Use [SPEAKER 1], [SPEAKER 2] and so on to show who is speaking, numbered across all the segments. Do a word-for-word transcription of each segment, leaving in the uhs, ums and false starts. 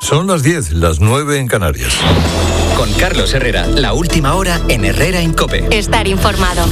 [SPEAKER 1] Son las diez, las nueve en Canarias.
[SPEAKER 2] Con Carlos Herrera, la última hora en Herrera en COPE.
[SPEAKER 3] Estar informado.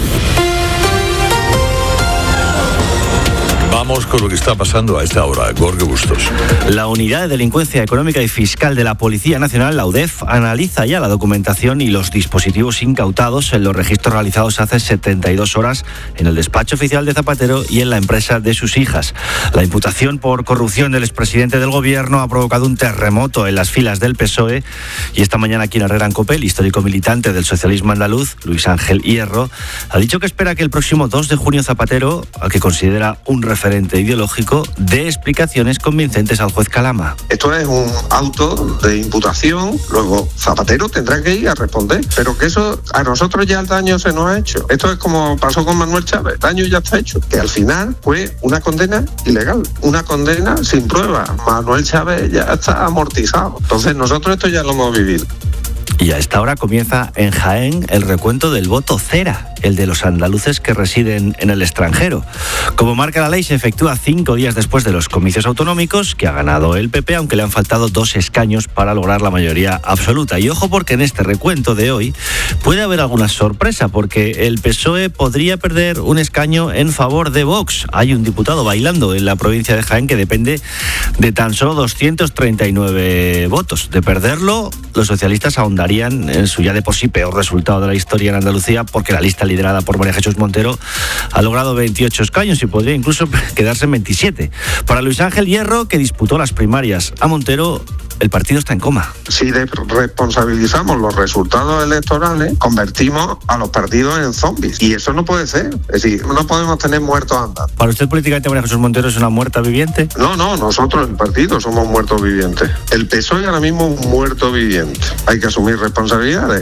[SPEAKER 1] Vamos con lo que está pasando a esta hora. Jorge Bustos.
[SPEAKER 4] La Unidad de Delincuencia Económica y Fiscal de la Policía Nacional, la U D E F, analiza ya la documentación y los dispositivos incautados en los registros realizados hace setenta y dos horas en el despacho oficial de Zapatero y en la empresa de sus hijas. La imputación por corrupción del expresidente del Gobierno ha provocado un terremoto en las filas del P S O E y esta mañana aquí en Herrera en COPE, el histórico militante del socialismo andaluz, Luis Ángel Hierro, ha dicho que espera que el próximo dos de junio Zapatero, al que considera un referente ideológico, dé explicaciones convincentes al juez Calama.
[SPEAKER 5] Esto es un auto de imputación, luego Zapatero tendrá que ir a responder, pero que eso a nosotros ya el daño se nos ha hecho. Esto es como pasó con Manuel Chávez, el daño ya está hecho, que al final fue una condena ilegal, una condena sin prueba. Manuel Chávez ya está amortizado, entonces nosotros esto ya lo hemos vivido.
[SPEAKER 4] Y a esta hora comienza en Jaén el recuento del voto cera, el de los andaluces que residen en el extranjero. Como marca la ley, se efectúa cinco días después de los comicios autonómicos, que ha ganado el P P, aunque le han faltado dos escaños para lograr la mayoría absoluta. Y ojo, porque en este recuento de hoy puede haber alguna sorpresa, porque el P S O E podría perder un escaño en favor de Vox. Hay un diputado bailando en la provincia de Jaén que depende de tan solo doscientos treinta y nueve votos. De perderlo, los socialistas ahondarían en su ya de por sí peor resultado de la historia en Andalucía, porque la lista liderada por María Jesús Montero ha logrado veintiocho escaños y podría incluso quedarse en veintisiete. Para Luis Ángel Hierro, que disputó las primarias a Montero, el partido está en coma.
[SPEAKER 5] Si responsabilizamos los resultados electorales, convertimos a los partidos en zombies. Y eso no puede ser. Es decir, no podemos tener muertos andando.
[SPEAKER 4] ¿Para usted políticamente María Jesús Montero es una muerta viviente?
[SPEAKER 5] No, no, nosotros el partido somos muertos vivientes. El P S O E ahora mismo es un muerto viviente. Hay que asumir responsabilidades.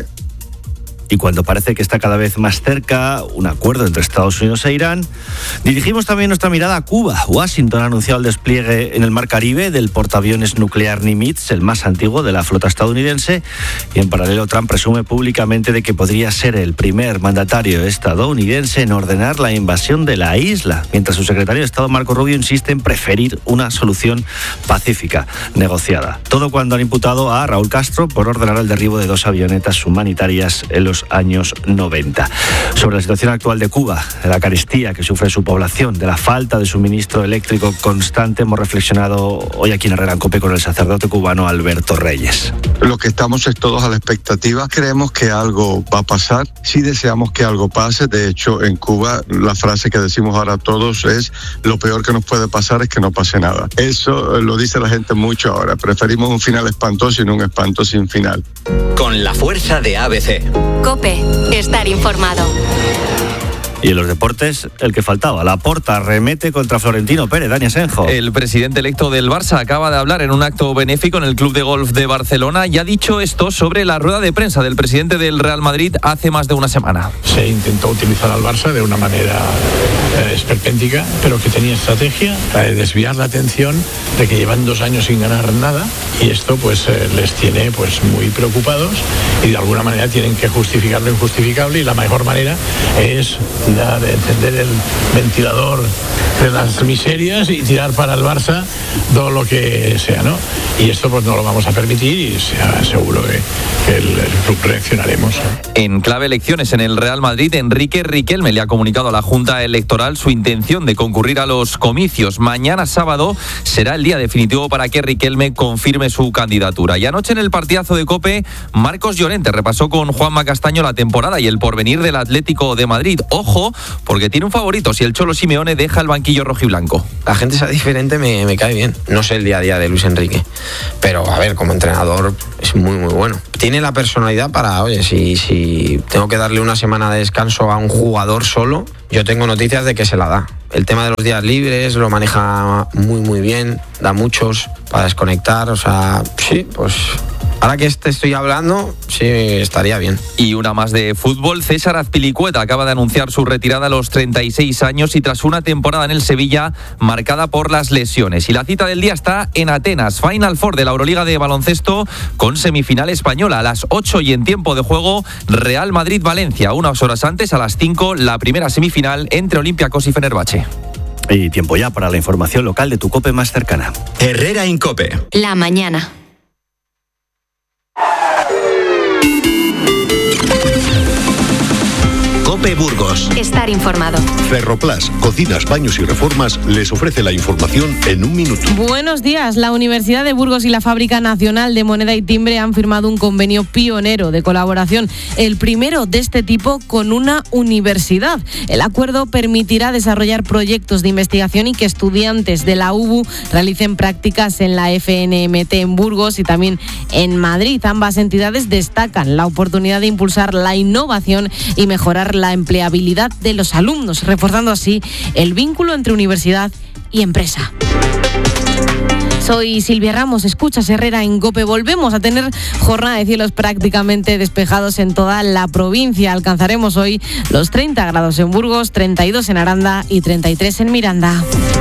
[SPEAKER 4] Y cuando parece que está cada vez más cerca un acuerdo entre Estados Unidos e Irán, dirigimos también nuestra mirada a Cuba. Washington ha anunciado el despliegue en el Mar Caribe del portaaviones nuclear Nimitz, el más antiguo de la flota estadounidense, y en paralelo Trump presume públicamente de que podría ser el primer mandatario estadounidense en ordenar la invasión de la isla, mientras su secretario de Estado Marco Rubio insiste en preferir una solución pacífica, negociada. Todo cuando han imputado a Raúl Castro por ordenar el derribo de dos avionetas humanitarias en los años noventa. Sobre la situación actual de Cuba, de la carestía que sufre su población, de la falta de suministro eléctrico constante, hemos reflexionado hoy aquí en Herrera en COPE con el sacerdote cubano Alberto Reyes.
[SPEAKER 6] Lo que estamos es todos a la expectativa. Creemos que algo va a pasar. Sí deseamos que algo pase. De hecho, en Cuba, la frase que decimos ahora todos es: lo peor que nos puede pasar es que no pase nada. Eso lo dice la gente mucho ahora. Preferimos un final espantoso y no un espanto sin final.
[SPEAKER 2] Con la fuerza de A B C.
[SPEAKER 3] COPE, estar informado.
[SPEAKER 4] Y en los deportes, el que faltaba. Laporta remete contra Florentino Pérez. Dani Asenjo.
[SPEAKER 7] El presidente electo del Barça acaba de hablar en un acto benéfico en el Club de Golf de Barcelona y ha dicho esto sobre la rueda de prensa del presidente del Real Madrid hace más de una semana.
[SPEAKER 8] Se intentó utilizar al Barça de una manera eh, esperpéntica, pero que tenía estrategia, la de desviar la atención de que llevan dos años sin ganar nada, y esto pues eh, les tiene pues muy preocupados, y de alguna manera tienen que justificar lo injustificable, y la mejor manera es tirar, encender el ventilador de las miserias y tirar para el Barça todo lo que sea, ¿no? Y esto pues no lo vamos a permitir, y sea, seguro que, que el, el club reaccionaremos.
[SPEAKER 7] En clave elecciones en el Real Madrid, Enrique Riquelme le ha comunicado a la Junta Electoral su intención de concurrir a los comicios. Mañana sábado será el día definitivo para que Riquelme confirme su candidatura. Y anoche en el partidazo de COPE, Marcos Llorente repasó con Juanma Castaño la temporada y el porvenir del Atlético de Madrid. Ojo, porque tiene un favorito si el Cholo Simeone deja el banquillo rojiblanco.
[SPEAKER 9] La gente sea diferente, me, me cae bien. No sé el día a día de Luis Enrique, pero a ver, como entrenador es muy muy bueno. Tiene la personalidad para, oye, si, si tengo que darle una semana de descanso a un jugador solo, yo tengo noticias de que se la da. El tema de los días libres lo maneja muy muy bien, da muchos para desconectar, o sea, sí, pues ahora que te estoy hablando, sí, estaría bien.
[SPEAKER 7] Y una más de fútbol. César Azpilicueta acaba de anunciar su retirada a los treinta y seis años y tras una temporada en el Sevilla marcada por las lesiones. Y la cita del día está en Atenas. Final Four de la Euroliga de baloncesto con semifinal española a las ocho y en tiempo de juego Real Madrid-Valencia. Unas horas antes, a las cinco, la primera semifinal entre Olympiacos y Fenerbahce.
[SPEAKER 4] Y tiempo ya para la información local de tu COPE más cercana.
[SPEAKER 2] Herrera en COPE.
[SPEAKER 3] La mañana.
[SPEAKER 10] COPE Burgos.
[SPEAKER 3] Estar informado.
[SPEAKER 11] Ferroplas, cocinas, baños y reformas les ofrece la información en un minuto.
[SPEAKER 12] Buenos días. La Universidad de Burgos y la Fábrica Nacional de Moneda y Timbre han firmado un convenio pionero de colaboración, el primero de este tipo con una universidad. El acuerdo permitirá desarrollar proyectos de investigación y que estudiantes de la U B U realicen prácticas en la F N M T en Burgos y también en Madrid. Ambas entidades destacan la oportunidad de impulsar la innovación y mejorar la empleabilidad de los alumnos, reforzando así el vínculo entre universidad y empresa. Soy Silvia Ramos, escuchas Herrera en COPE. Volvemos a tener jornada de cielos prácticamente despejados en toda la provincia. Alcanzaremos hoy los treinta grados en Burgos, treinta y dos en Aranda y treinta y tres en Miranda.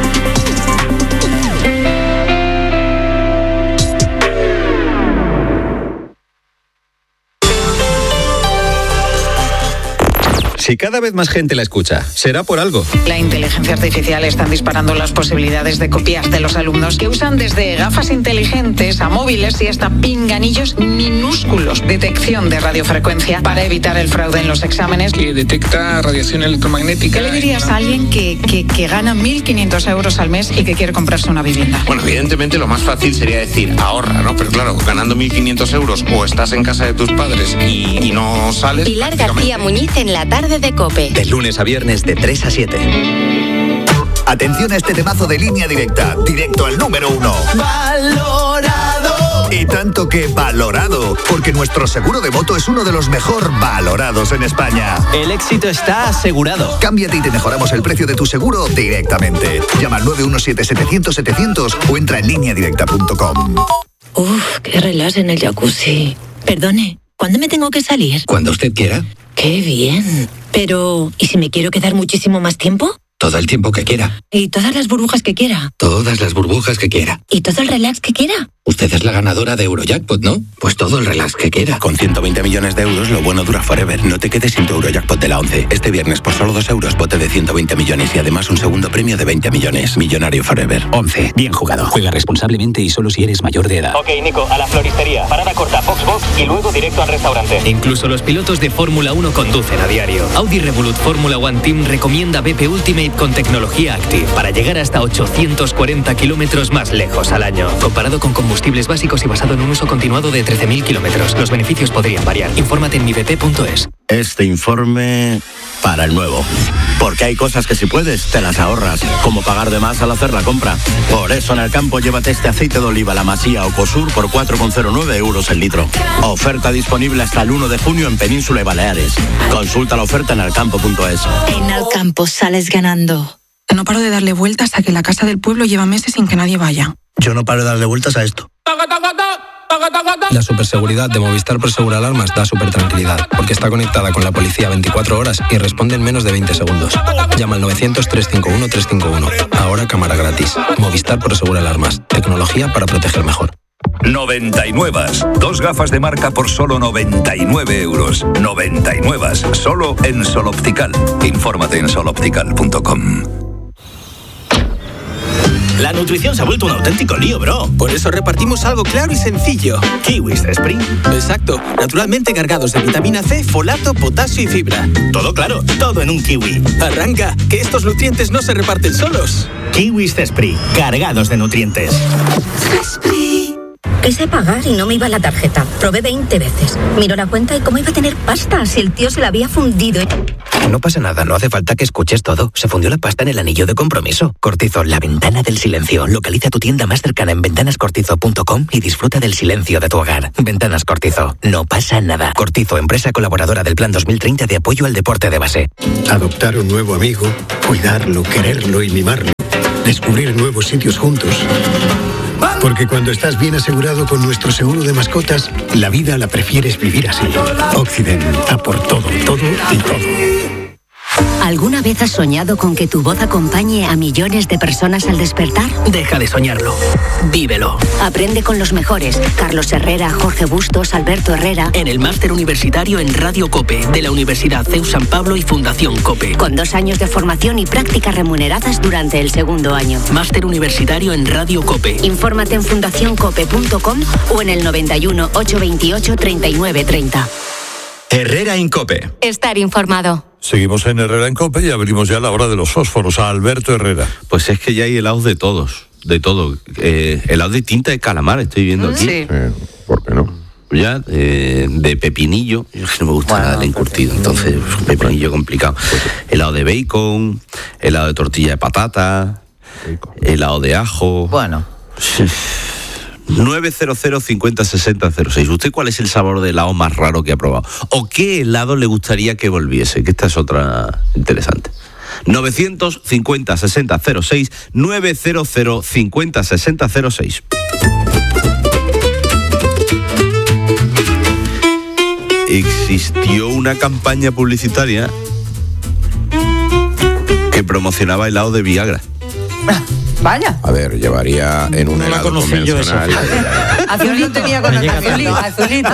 [SPEAKER 13] Si cada vez más gente la escucha, será por algo.
[SPEAKER 14] La inteligencia artificial está disparando las posibilidades de copias de los alumnos que usan desde gafas inteligentes a móviles y hasta pinganillos minúsculos. Detección de radiofrecuencia para evitar el fraude en los exámenes.
[SPEAKER 15] Que detecta radiación electromagnética.
[SPEAKER 14] ¿Qué le dirías a alguien que, que, que gana mil quinientos euros al mes y que quiere comprarse una vivienda?
[SPEAKER 16] Bueno, evidentemente lo más fácil sería decir ahorra, ¿no? Pero claro, ganando mil quinientos euros o estás en casa de tus padres y, y no sales...
[SPEAKER 3] Pilar García Muñiz en la tarde de COPE.
[SPEAKER 10] De lunes a viernes de tres a siete. Atención a este temazo de Línea Directa, directo al número uno. ¡Valorado! Y tanto que valorado, porque nuestro seguro de moto es uno de los mejor valorados en España.
[SPEAKER 4] El éxito está asegurado.
[SPEAKER 10] Cámbiate y te mejoramos el precio de tu seguro directamente. Llama al nueve uno siete, setecientos, setecientos o entra en línea directa punto com.
[SPEAKER 17] Uf, qué relax en el jacuzzi. Perdone, ¿cuándo me tengo que salir?
[SPEAKER 18] Cuando usted quiera.
[SPEAKER 17] ¡Qué bien! Pero, ¿y si me quiero quedar muchísimo más tiempo?
[SPEAKER 18] Todo el tiempo que quiera.
[SPEAKER 17] ¿Y todas las burbujas que quiera?
[SPEAKER 18] Todas las burbujas que quiera.
[SPEAKER 17] ¿Y todo el relax que quiera?
[SPEAKER 18] Usted es la ganadora de Eurojackpot, ¿no? Pues todo el relax que quiera.
[SPEAKER 19] Con ciento veinte millones de euros, lo bueno dura forever. No te quedes sin tu Eurojackpot de la once. Este viernes, por solo dos euros, bote de ciento veinte millones y además un segundo premio de veinte millones. Millonario forever.
[SPEAKER 18] once. Bien jugado. Juega responsablemente y solo si eres mayor de edad.
[SPEAKER 20] Ok, Nico, a la floristería. Parada corta, box box y luego directo al restaurante.
[SPEAKER 2] Incluso los pilotos de Fórmula uno conducen a diario. Audi Revolut Fórmula One Team recomienda B P Ultimate con tecnología Active para llegar hasta ochocientos cuarenta kilómetros más lejos al año. Comparado con combustibles básicos y basado en un uso continuado de trece mil kilómetros. Los beneficios podrían variar. Infórmate en mi b p punto es.
[SPEAKER 4] Este informe para el nuevo. Porque hay cosas que si puedes, te las ahorras. Como pagar de más al hacer la compra. Por eso en el campo llévate este aceite de oliva La Masía o Cosur por cuatro coma cero nueve euros el litro. Oferta disponible hasta el uno de junio en Península y Baleares. Consulta la oferta en alcampo punto es.
[SPEAKER 17] En Alcampo sales ganando.
[SPEAKER 21] No paro de darle vueltas a que la casa del pueblo lleva meses sin que nadie vaya.
[SPEAKER 22] Yo no paro de darle vueltas a esto. La superseguridad de Movistar Prosegura Alarmas da super tranquilidad, porque está conectada con la policía veinticuatro horas y responde en menos de veinte segundos. Llama al novecientos, trescientos cincuenta y uno, trescientos cincuenta y uno. Ahora cámara gratis. Movistar Prosegura Alarmas. Tecnología para proteger mejor.
[SPEAKER 23] noventa y nueve. Dos gafas de marca por solo noventa y nueve euros. noventa y nueve. Solo en Sol Optical. Infórmate en sol optical punto com.
[SPEAKER 24] La nutrición se ha vuelto un auténtico lío, bro. Por eso repartimos algo claro y sencillo. Kiwis de Spring. Exacto. Naturalmente cargados de vitamina C, folato, potasio y fibra. Todo claro, todo en un kiwi. Arranca, que estos nutrientes no se reparten solos. Kiwis de Spring, cargados de nutrientes.
[SPEAKER 25] Quise pagar y no me iba la tarjeta. Probé veinte veces. Miró la cuenta y cómo iba a tener pasta si el tío se la había fundido.
[SPEAKER 26] No pasa nada, no hace falta que escuches todo. Se fundió la pasta en el anillo de compromiso. Cortizo, la ventana del silencio. Localiza tu tienda más cercana en ventanas cortizo punto com y disfruta del silencio de tu hogar. Ventanas Cortizo. No pasa nada. Cortizo, empresa colaboradora del Plan dos mil treinta de apoyo al deporte de base.
[SPEAKER 27] Adoptar un nuevo amigo, cuidarlo, quererlo y mimarlo. Descubrir nuevos sitios juntos. Porque cuando estás bien asegurado con nuestro seguro de mascotas, la vida la prefieres vivir así. Occident, a por todo, todo y todo.
[SPEAKER 28] ¿Alguna vez has soñado con que tu voz acompañe a millones de personas al despertar?
[SPEAKER 24] Deja de soñarlo. Vívelo.
[SPEAKER 28] Aprende con los mejores. Carlos Herrera, Jorge Bustos, Alberto Herrera.
[SPEAKER 24] En el máster universitario en Radio COPE de la Universidad C E U San Pablo y Fundación COPE.
[SPEAKER 28] Con dos años de formación y prácticas remuneradas durante el segundo año.
[SPEAKER 24] Máster universitario en Radio COPE.
[SPEAKER 28] Infórmate en fundación cope punto com o en el noventa y uno, ochocientos veintiocho, treinta y nueve treinta.
[SPEAKER 2] Herrera en COPE.
[SPEAKER 3] Estar informado.
[SPEAKER 1] Seguimos en Herrera en COPE y abrimos ya la hora de los fósforos a Alberto Herrera.
[SPEAKER 5] Pues es que ya hay helados de todos, de todo. Eh, helado de tinta de calamar estoy viendo aquí.
[SPEAKER 6] Sí.
[SPEAKER 5] Eh, ¿Por qué no? Ya, eh, de pepinillo. Yo es que no me gusta bueno, nada el encurtido, entonces es un pepinillo complicado. Helado de bacon, helado de tortilla de patata, helado de ajo.
[SPEAKER 6] Bueno.
[SPEAKER 5] nueve cero cero cincuenta sesenta cero seis. ¿Usted cuál es el sabor de helado más raro que ha probado? ¿O qué helado le gustaría que volviese? Que esta es otra interesante. novecientos cincuenta sesenta cero seis, nueve cero cero cincuenta sesenta cero seis. Existió una campaña publicitaria que promocionaba helado de Viagra.
[SPEAKER 6] Vaya.
[SPEAKER 7] A ver, llevaría en un
[SPEAKER 8] no
[SPEAKER 7] helado convencional.
[SPEAKER 6] Azulito tenía con azulito. Azulito.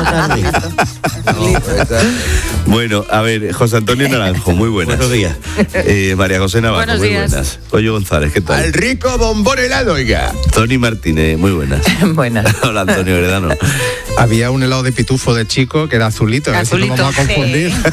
[SPEAKER 5] Bueno, a ver, José Antonio Naranjo, muy buenas.
[SPEAKER 8] Buenos días.
[SPEAKER 5] Eh, María José Navarro,
[SPEAKER 6] Buenos
[SPEAKER 5] muy
[SPEAKER 6] días.
[SPEAKER 5] buenas. Oye González, ¿qué tal?
[SPEAKER 7] Al rico bombón helado, oiga.
[SPEAKER 5] Tony Martínez, muy buenas.
[SPEAKER 6] Buenas.
[SPEAKER 5] Hola, Antonio Heredano.
[SPEAKER 9] Había un helado de pitufo de chico que era azulito,
[SPEAKER 6] azulito.
[SPEAKER 9] Eso no vamos a confundir.
[SPEAKER 6] Sí,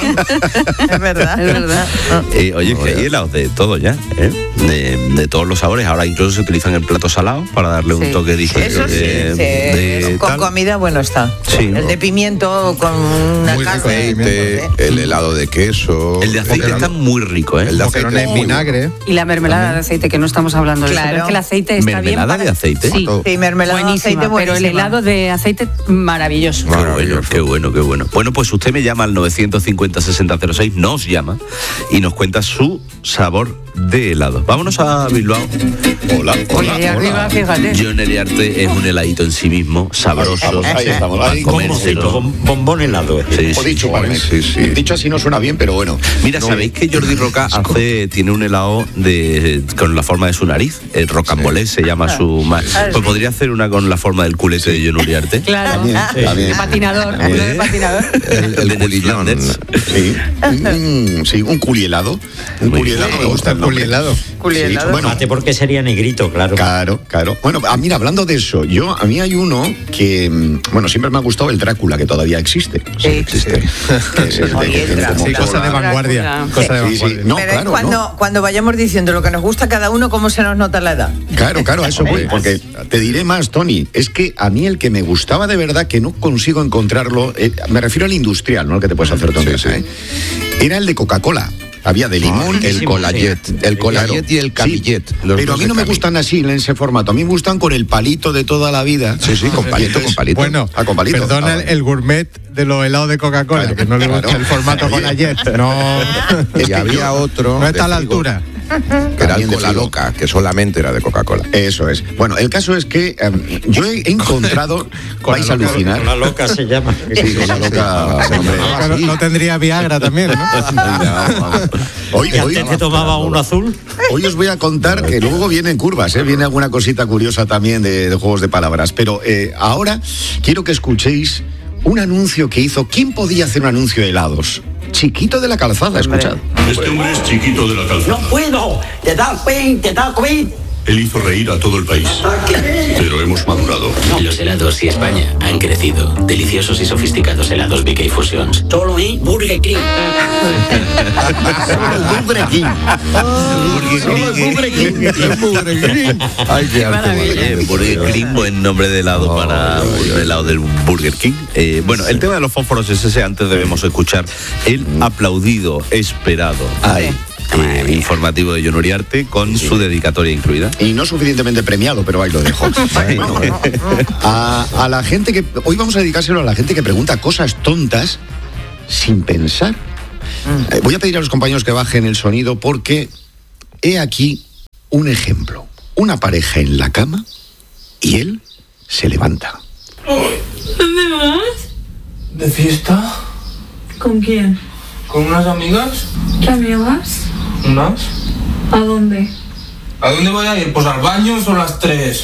[SPEAKER 6] sí. Es verdad, es verdad.
[SPEAKER 5] Eh, oye, que hay helados de todo ya, ¿eh? de, de todos los sabores. Ahora incluso se utilizan el plato salado para darle
[SPEAKER 6] Sí.
[SPEAKER 5] un toque diferente.
[SPEAKER 6] Eso sí,
[SPEAKER 5] de,
[SPEAKER 6] sí.
[SPEAKER 5] de
[SPEAKER 6] Con
[SPEAKER 5] tal.
[SPEAKER 6] comida bueno está.
[SPEAKER 5] Sí.
[SPEAKER 6] El de pimiento con una
[SPEAKER 7] Muy
[SPEAKER 6] carne.
[SPEAKER 7] aceite, el helado de queso.
[SPEAKER 5] El de aceite
[SPEAKER 7] Boquerón-
[SPEAKER 5] está muy rico, ¿eh?
[SPEAKER 7] El de
[SPEAKER 9] Boquerón
[SPEAKER 7] aceite
[SPEAKER 9] en
[SPEAKER 7] muy
[SPEAKER 9] vinagre.
[SPEAKER 11] Y la mermelada de aceite, que no estamos hablando de
[SPEAKER 6] Claro.
[SPEAKER 11] eso, pero es que el aceite está bien
[SPEAKER 5] ¿Mermelada
[SPEAKER 11] para...
[SPEAKER 5] de aceite?
[SPEAKER 11] Sí,
[SPEAKER 6] Sí, mermelada de
[SPEAKER 11] buenísima,
[SPEAKER 6] aceite
[SPEAKER 11] pero el
[SPEAKER 6] buenísima.
[SPEAKER 11] helado de aceite maravilloso.
[SPEAKER 5] Qué bueno, qué bueno, qué bueno. Bueno, pues usted me llama al novecientos cincuenta sesenta cero seis, nos llama y nos cuenta su sabor de helado. Vámonos a Bilbao. Hola,
[SPEAKER 11] Oye, ahí arriba, fíjate.
[SPEAKER 5] John Eliarte es un heladito en sí mismo, sabroso.
[SPEAKER 7] Ahí estamos,
[SPEAKER 5] para
[SPEAKER 7] ahí,
[SPEAKER 5] comérselo.
[SPEAKER 8] Bom- bombón helado.
[SPEAKER 5] Sí,
[SPEAKER 7] O
[SPEAKER 5] sí.
[SPEAKER 7] dicho, ¿vale? sí, sí. Dicho así no suena bien, pero bueno.
[SPEAKER 5] Mira,
[SPEAKER 7] No,
[SPEAKER 5] ¿sabéis que Jordi Roca hace, tiene un helado de, con la forma de su nariz? El rocambolés se llama su... ma- Pues podría hacer una con la forma del culete de John Uriarte.
[SPEAKER 11] Claro.
[SPEAKER 7] También,
[SPEAKER 11] Sí.
[SPEAKER 7] también.
[SPEAKER 11] Patinador.
[SPEAKER 5] ¿Eh?
[SPEAKER 11] uno de patinador.
[SPEAKER 7] El, el
[SPEAKER 5] de
[SPEAKER 7] culillón.
[SPEAKER 5] Flanders.
[SPEAKER 7] Sí. Mm, sí, un culihelado. Un
[SPEAKER 5] Muy
[SPEAKER 7] culihelado
[SPEAKER 5] bien.
[SPEAKER 7] me gusta el nombre.
[SPEAKER 9] Culihelado.
[SPEAKER 6] Culihelado.
[SPEAKER 7] Sí, bueno,
[SPEAKER 8] Mate porque sería negrito, claro.
[SPEAKER 7] Claro, claro. Bueno, ah, mira, hablando de eso, yo a mí hay uno que, mm, bueno, siempre me ha gustado el Drácula, que todavía existe. Sí, existe. Que es el de-
[SPEAKER 6] Oye,
[SPEAKER 7] que
[SPEAKER 6] Drácula.
[SPEAKER 7] como
[SPEAKER 9] Sí, cosa de
[SPEAKER 7] la-
[SPEAKER 9] vanguardia.
[SPEAKER 11] Drácula.
[SPEAKER 9] Cosa de
[SPEAKER 7] Sí, sí.
[SPEAKER 9] vanguardia.
[SPEAKER 7] No,
[SPEAKER 6] Pero
[SPEAKER 7] claro,
[SPEAKER 6] es cuando,
[SPEAKER 7] no.
[SPEAKER 6] cuando vayamos diciendo lo que nos gusta a cada uno, cómo se nos nota la edad.
[SPEAKER 7] Claro, claro, a eso voy, porque te diré más, Tony, es que a mí el que me gustaba de verdad, que no consigo encontrarlo, eh, me refiero al industrial, no al que te puedes hacer tú en casa, ¿eh? Era el de Coca-Cola. Había de limón,
[SPEAKER 8] Ah,
[SPEAKER 7] el
[SPEAKER 8] sí,
[SPEAKER 7] Colayet,
[SPEAKER 8] sí.
[SPEAKER 7] el Colayet y el Camillet. Pero a mí no me gustan así en ese formato, a mí me gustan con el palito de toda la vida. Sí, sí, con palito, con palito.
[SPEAKER 9] Bueno,
[SPEAKER 7] Ah, con palito.
[SPEAKER 9] perdona
[SPEAKER 7] Ah,
[SPEAKER 9] el, el gourmet de los helados de Coca-Cola,
[SPEAKER 7] Claro,
[SPEAKER 9] que no le gusta
[SPEAKER 7] claro.
[SPEAKER 9] el formato con la jet. No,
[SPEAKER 7] Es
[SPEAKER 9] y
[SPEAKER 7] que
[SPEAKER 9] había
[SPEAKER 7] yo-
[SPEAKER 9] otro. No está a la
[SPEAKER 7] de figo.
[SPEAKER 9] altura.
[SPEAKER 7] que era el Cola Loca, que solamente era de Coca-Cola. Eso es. Bueno, el caso es que eh, yo he encontrado, vais a alucinar.
[SPEAKER 8] Con la loca se llama.
[SPEAKER 7] Sí, Cola Loca. se nombraba
[SPEAKER 9] No,
[SPEAKER 7] así.
[SPEAKER 9] no tendría Viagra también, ¿no?
[SPEAKER 7] Hoy,
[SPEAKER 8] ¿Y
[SPEAKER 7] hoy-
[SPEAKER 8] antes te tomaba uno azul?
[SPEAKER 7] Hoy os voy a contar que luego vienen curvas, ¿eh? Viene alguna cosita curiosa también de, de juegos de palabras. Pero eh, ahora quiero que escuchéis un anuncio que hizo. ¿Quién podía hacer un anuncio de helados? Chiquito de la Calzada, escuchad.
[SPEAKER 12] Este hombre es Chiquito de la Calzada.
[SPEAKER 29] No puedo, te da cuenta, te da cuenta.
[SPEAKER 12] Él hizo reír a todo el país. Pero hemos madurado.
[SPEAKER 18] Los helados y España han crecido. Deliciosos y sofisticados helados B K Fusions.
[SPEAKER 29] Solo en Burger King.
[SPEAKER 7] Burger King.
[SPEAKER 5] Burger King.
[SPEAKER 7] Ay, qué arte,
[SPEAKER 5] Oye, Burger King, buen nombre de helado para el helado del Burger King. Eh, bueno, el tema de los fósforos es ese. Antes debemos escuchar el aplaudido, esperado
[SPEAKER 7] Ay.
[SPEAKER 5] eh, informativo de John Uriarte con su dedicatoria incluida.
[SPEAKER 7] Y no suficientemente premiado, pero ahí lo dejo. Bueno, a, a la gente que... Hoy vamos a dedicárselo a la gente que pregunta cosas tontas sin pensar. Eh, voy a pedir a los compañeros que bajen el sonido porque he aquí un ejemplo. Una pareja en la cama y él se levanta.
[SPEAKER 30] ¿Dónde vas?
[SPEAKER 31] ¿De fiesta?
[SPEAKER 30] ¿Con quién?
[SPEAKER 31] ¿Con unas amigas?
[SPEAKER 30] ¿Qué amigas?
[SPEAKER 31] ¿Unas?
[SPEAKER 30] ¿A dónde?
[SPEAKER 31] ¿A dónde voy a ir? Pues al baño son las tres.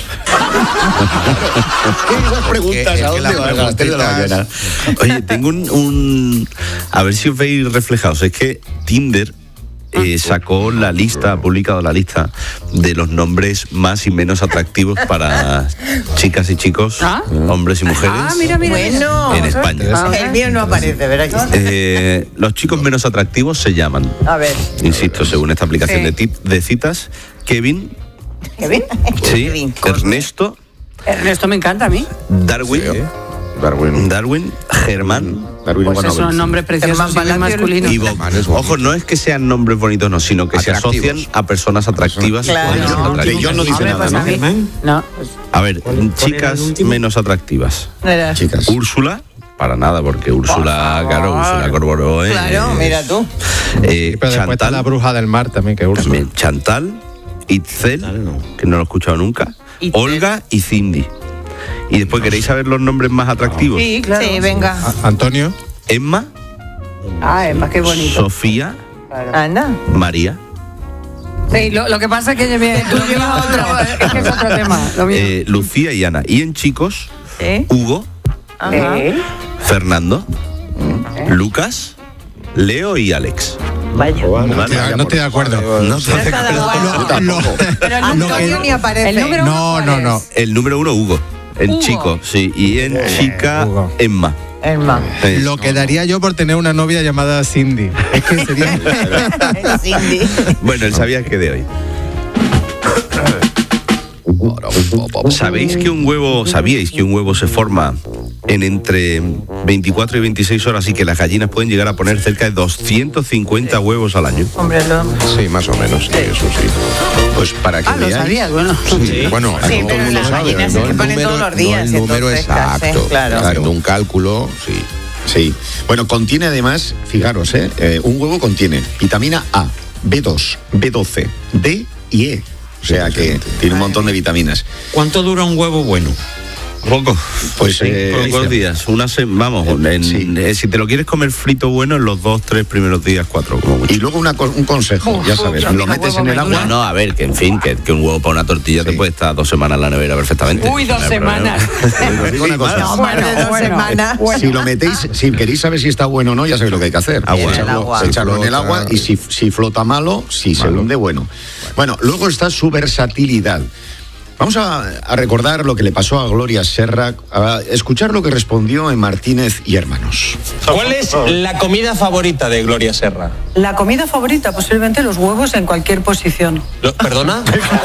[SPEAKER 7] Esas preguntas, ¿a dónde vas? A las tres de la mañana.
[SPEAKER 5] Oye, tengo un, un... A ver si os veis reflejados. Es que Tinder eh, sacó la lista, ha publicado la lista de los nombres más y menos atractivos para chicas y chicos,
[SPEAKER 11] ¿Ah?
[SPEAKER 5] hombres y mujeres
[SPEAKER 11] Ah, mira, mira.
[SPEAKER 6] Bueno,
[SPEAKER 5] en España.
[SPEAKER 6] Ah, el mío no aparece, ¿verdad? que sí?
[SPEAKER 5] Eh, los chicos menos atractivos se llaman,
[SPEAKER 6] A ver,
[SPEAKER 5] insisto, según esta aplicación
[SPEAKER 6] Sí.
[SPEAKER 5] de, tip, de citas, Kevin,
[SPEAKER 6] Kevin.
[SPEAKER 5] sí,
[SPEAKER 6] Kevin Costner.
[SPEAKER 5] Ernesto,
[SPEAKER 11] Ernesto me encanta a mí.
[SPEAKER 5] Darwin,
[SPEAKER 7] Darwin.
[SPEAKER 5] Darwin, Germán,
[SPEAKER 7] Darwin
[SPEAKER 11] Pues
[SPEAKER 7] bueno,
[SPEAKER 11] son nombres preciosos
[SPEAKER 6] Germán
[SPEAKER 11] y muy
[SPEAKER 6] Palacio,
[SPEAKER 11] masculinos.
[SPEAKER 5] y Bob. Ojo, no es que sean nombres bonitos, no, sino que
[SPEAKER 7] Atractivos.
[SPEAKER 5] se asocian a personas atractivas.
[SPEAKER 6] Claro.
[SPEAKER 5] o menos
[SPEAKER 6] No,
[SPEAKER 5] atractivas.
[SPEAKER 7] De John no dice
[SPEAKER 11] Hombre,
[SPEAKER 7] nada,
[SPEAKER 11] pues
[SPEAKER 7] ¿no?
[SPEAKER 11] a mí-
[SPEAKER 8] Germán.
[SPEAKER 11] No, pues,
[SPEAKER 5] A ver,
[SPEAKER 8] ¿Cuál- cuál era
[SPEAKER 5] chicas
[SPEAKER 8] el último?
[SPEAKER 5] menos atractivas.
[SPEAKER 6] Mira.
[SPEAKER 7] Chicas.
[SPEAKER 5] Úrsula, para nada, porque Úrsula, claro, Úrsula Corboró es.
[SPEAKER 6] Claro, mira tú.
[SPEAKER 5] Eh,
[SPEAKER 9] Pero después está la
[SPEAKER 5] Chantal,
[SPEAKER 9] bruja del mar también, que es Úrsula.
[SPEAKER 5] también Chantal, Itzel,
[SPEAKER 8] Chantal no.
[SPEAKER 5] que no lo he escuchado nunca,
[SPEAKER 11] Itzel.
[SPEAKER 5] Olga y Cindy. Y después, ¿queréis saber los nombres más atractivos?
[SPEAKER 11] sí, claro.
[SPEAKER 6] Sí, venga.
[SPEAKER 9] A- Antonio.
[SPEAKER 5] Emma,
[SPEAKER 11] Ah, es más que bonito.
[SPEAKER 5] Sofía,
[SPEAKER 6] Anda.
[SPEAKER 5] María,
[SPEAKER 11] Sí, lo, lo que pasa es que lleve- tú llevas otro, es que es otro tema. Lo mío.
[SPEAKER 5] eh, Lucía y Ana. Y en chicos,
[SPEAKER 6] ¿Eh?
[SPEAKER 5] Hugo,
[SPEAKER 6] Ajá.
[SPEAKER 11] ¿Eh?
[SPEAKER 5] Fernando, Lucas, Leo y Alex.
[SPEAKER 6] Vaya.
[SPEAKER 5] Vale.
[SPEAKER 9] No estoy- no estoy de acuerdo.
[SPEAKER 5] No
[SPEAKER 6] No
[SPEAKER 5] estoy de
[SPEAKER 6] está de
[SPEAKER 5] acuerdo.
[SPEAKER 6] acuerdo.
[SPEAKER 7] Yo tampoco.
[SPEAKER 6] Pero el Antonio ni aparece.
[SPEAKER 11] El número
[SPEAKER 9] No,
[SPEAKER 11] uno,
[SPEAKER 9] no,
[SPEAKER 11] ¿cuál
[SPEAKER 9] no.
[SPEAKER 11] es?
[SPEAKER 5] El número uno, Hugo. En
[SPEAKER 11] Hugo.
[SPEAKER 5] chico, sí. Y en chica,
[SPEAKER 9] Hugo.
[SPEAKER 5] Emma.
[SPEAKER 6] Emma.
[SPEAKER 5] Sí.
[SPEAKER 9] Lo que daría yo por tener una novia llamada Cindy. Es que sería.
[SPEAKER 6] Cindy.
[SPEAKER 5] Bueno, el sabías que de hoy. ¿Sabéis que un huevo, sabíais que un huevo se forma en entre veinticuatro y veintiséis horas y que las gallinas pueden llegar a poner cerca de doscientos cincuenta huevos al año?
[SPEAKER 6] Hombre, lo...
[SPEAKER 7] Sí, más o menos, sí, eso sí. Pues para que
[SPEAKER 11] Ah, lo
[SPEAKER 7] veáis.
[SPEAKER 11] sabías, bueno.
[SPEAKER 7] Sí, bueno,
[SPEAKER 6] Sí,
[SPEAKER 7] todo
[SPEAKER 6] pero
[SPEAKER 7] el mundo
[SPEAKER 6] las
[SPEAKER 7] sabe,
[SPEAKER 6] gallinas
[SPEAKER 7] ¿no?
[SPEAKER 6] se
[SPEAKER 7] El
[SPEAKER 6] ponen
[SPEAKER 7] número-
[SPEAKER 6] todos los días,
[SPEAKER 7] no el número
[SPEAKER 6] entonces, claro,
[SPEAKER 7] exacto,
[SPEAKER 6] sí, claro.
[SPEAKER 7] haciendo un cálculo, sí. Sí. Bueno, contiene además, fijaros, ¿eh? Eh, un huevo contiene vitamina A, B dos, B doce, D y E. O sea que tiene un montón de vitaminas.
[SPEAKER 8] ¿Cuánto dura un huevo bueno?
[SPEAKER 5] Poco.
[SPEAKER 7] Pues,
[SPEAKER 5] Sí,
[SPEAKER 7] eh,
[SPEAKER 5] pocos días. Una se- vamos, en-
[SPEAKER 7] sí.
[SPEAKER 5] eh, si te lo quieres comer frito bueno, en los dos, tres primeros días, cuatro, como mucho.
[SPEAKER 7] Y luego una co- un consejo, ya sabes,
[SPEAKER 6] uf,
[SPEAKER 7] lo
[SPEAKER 6] uf,
[SPEAKER 7] metes
[SPEAKER 6] huevo
[SPEAKER 7] en el
[SPEAKER 6] me
[SPEAKER 7] agua.
[SPEAKER 5] No, no, a ver, que en fin, que, que un huevo para una tortilla te puede estar dos semanas en la nevera perfectamente.
[SPEAKER 11] Uy, dos
[SPEAKER 5] No hay problema.
[SPEAKER 11] semanas.
[SPEAKER 7] Os digo una cosa.
[SPEAKER 6] No, más de dos
[SPEAKER 11] bueno,
[SPEAKER 6] semanas.
[SPEAKER 7] Si lo metéis, si queréis saber si está bueno o no, ya sabéis lo que hay que hacer.
[SPEAKER 5] Agua.
[SPEAKER 6] En el
[SPEAKER 7] Echarlo,
[SPEAKER 6] agua.
[SPEAKER 7] echarlo en el
[SPEAKER 9] Flota.
[SPEAKER 7] agua y si, si flota malo, si se hunde, bueno. Bueno, luego está su versatilidad. Vamos a, a recordar lo que le pasó a Gloria Serra, a escuchar lo que respondió en Martínez y Hermanos.
[SPEAKER 31] ¿Cuál es la comida favorita de Gloria Serra?
[SPEAKER 4] La comida favorita, posiblemente los huevos en cualquier posición.
[SPEAKER 31] Lo- ¿Perdona?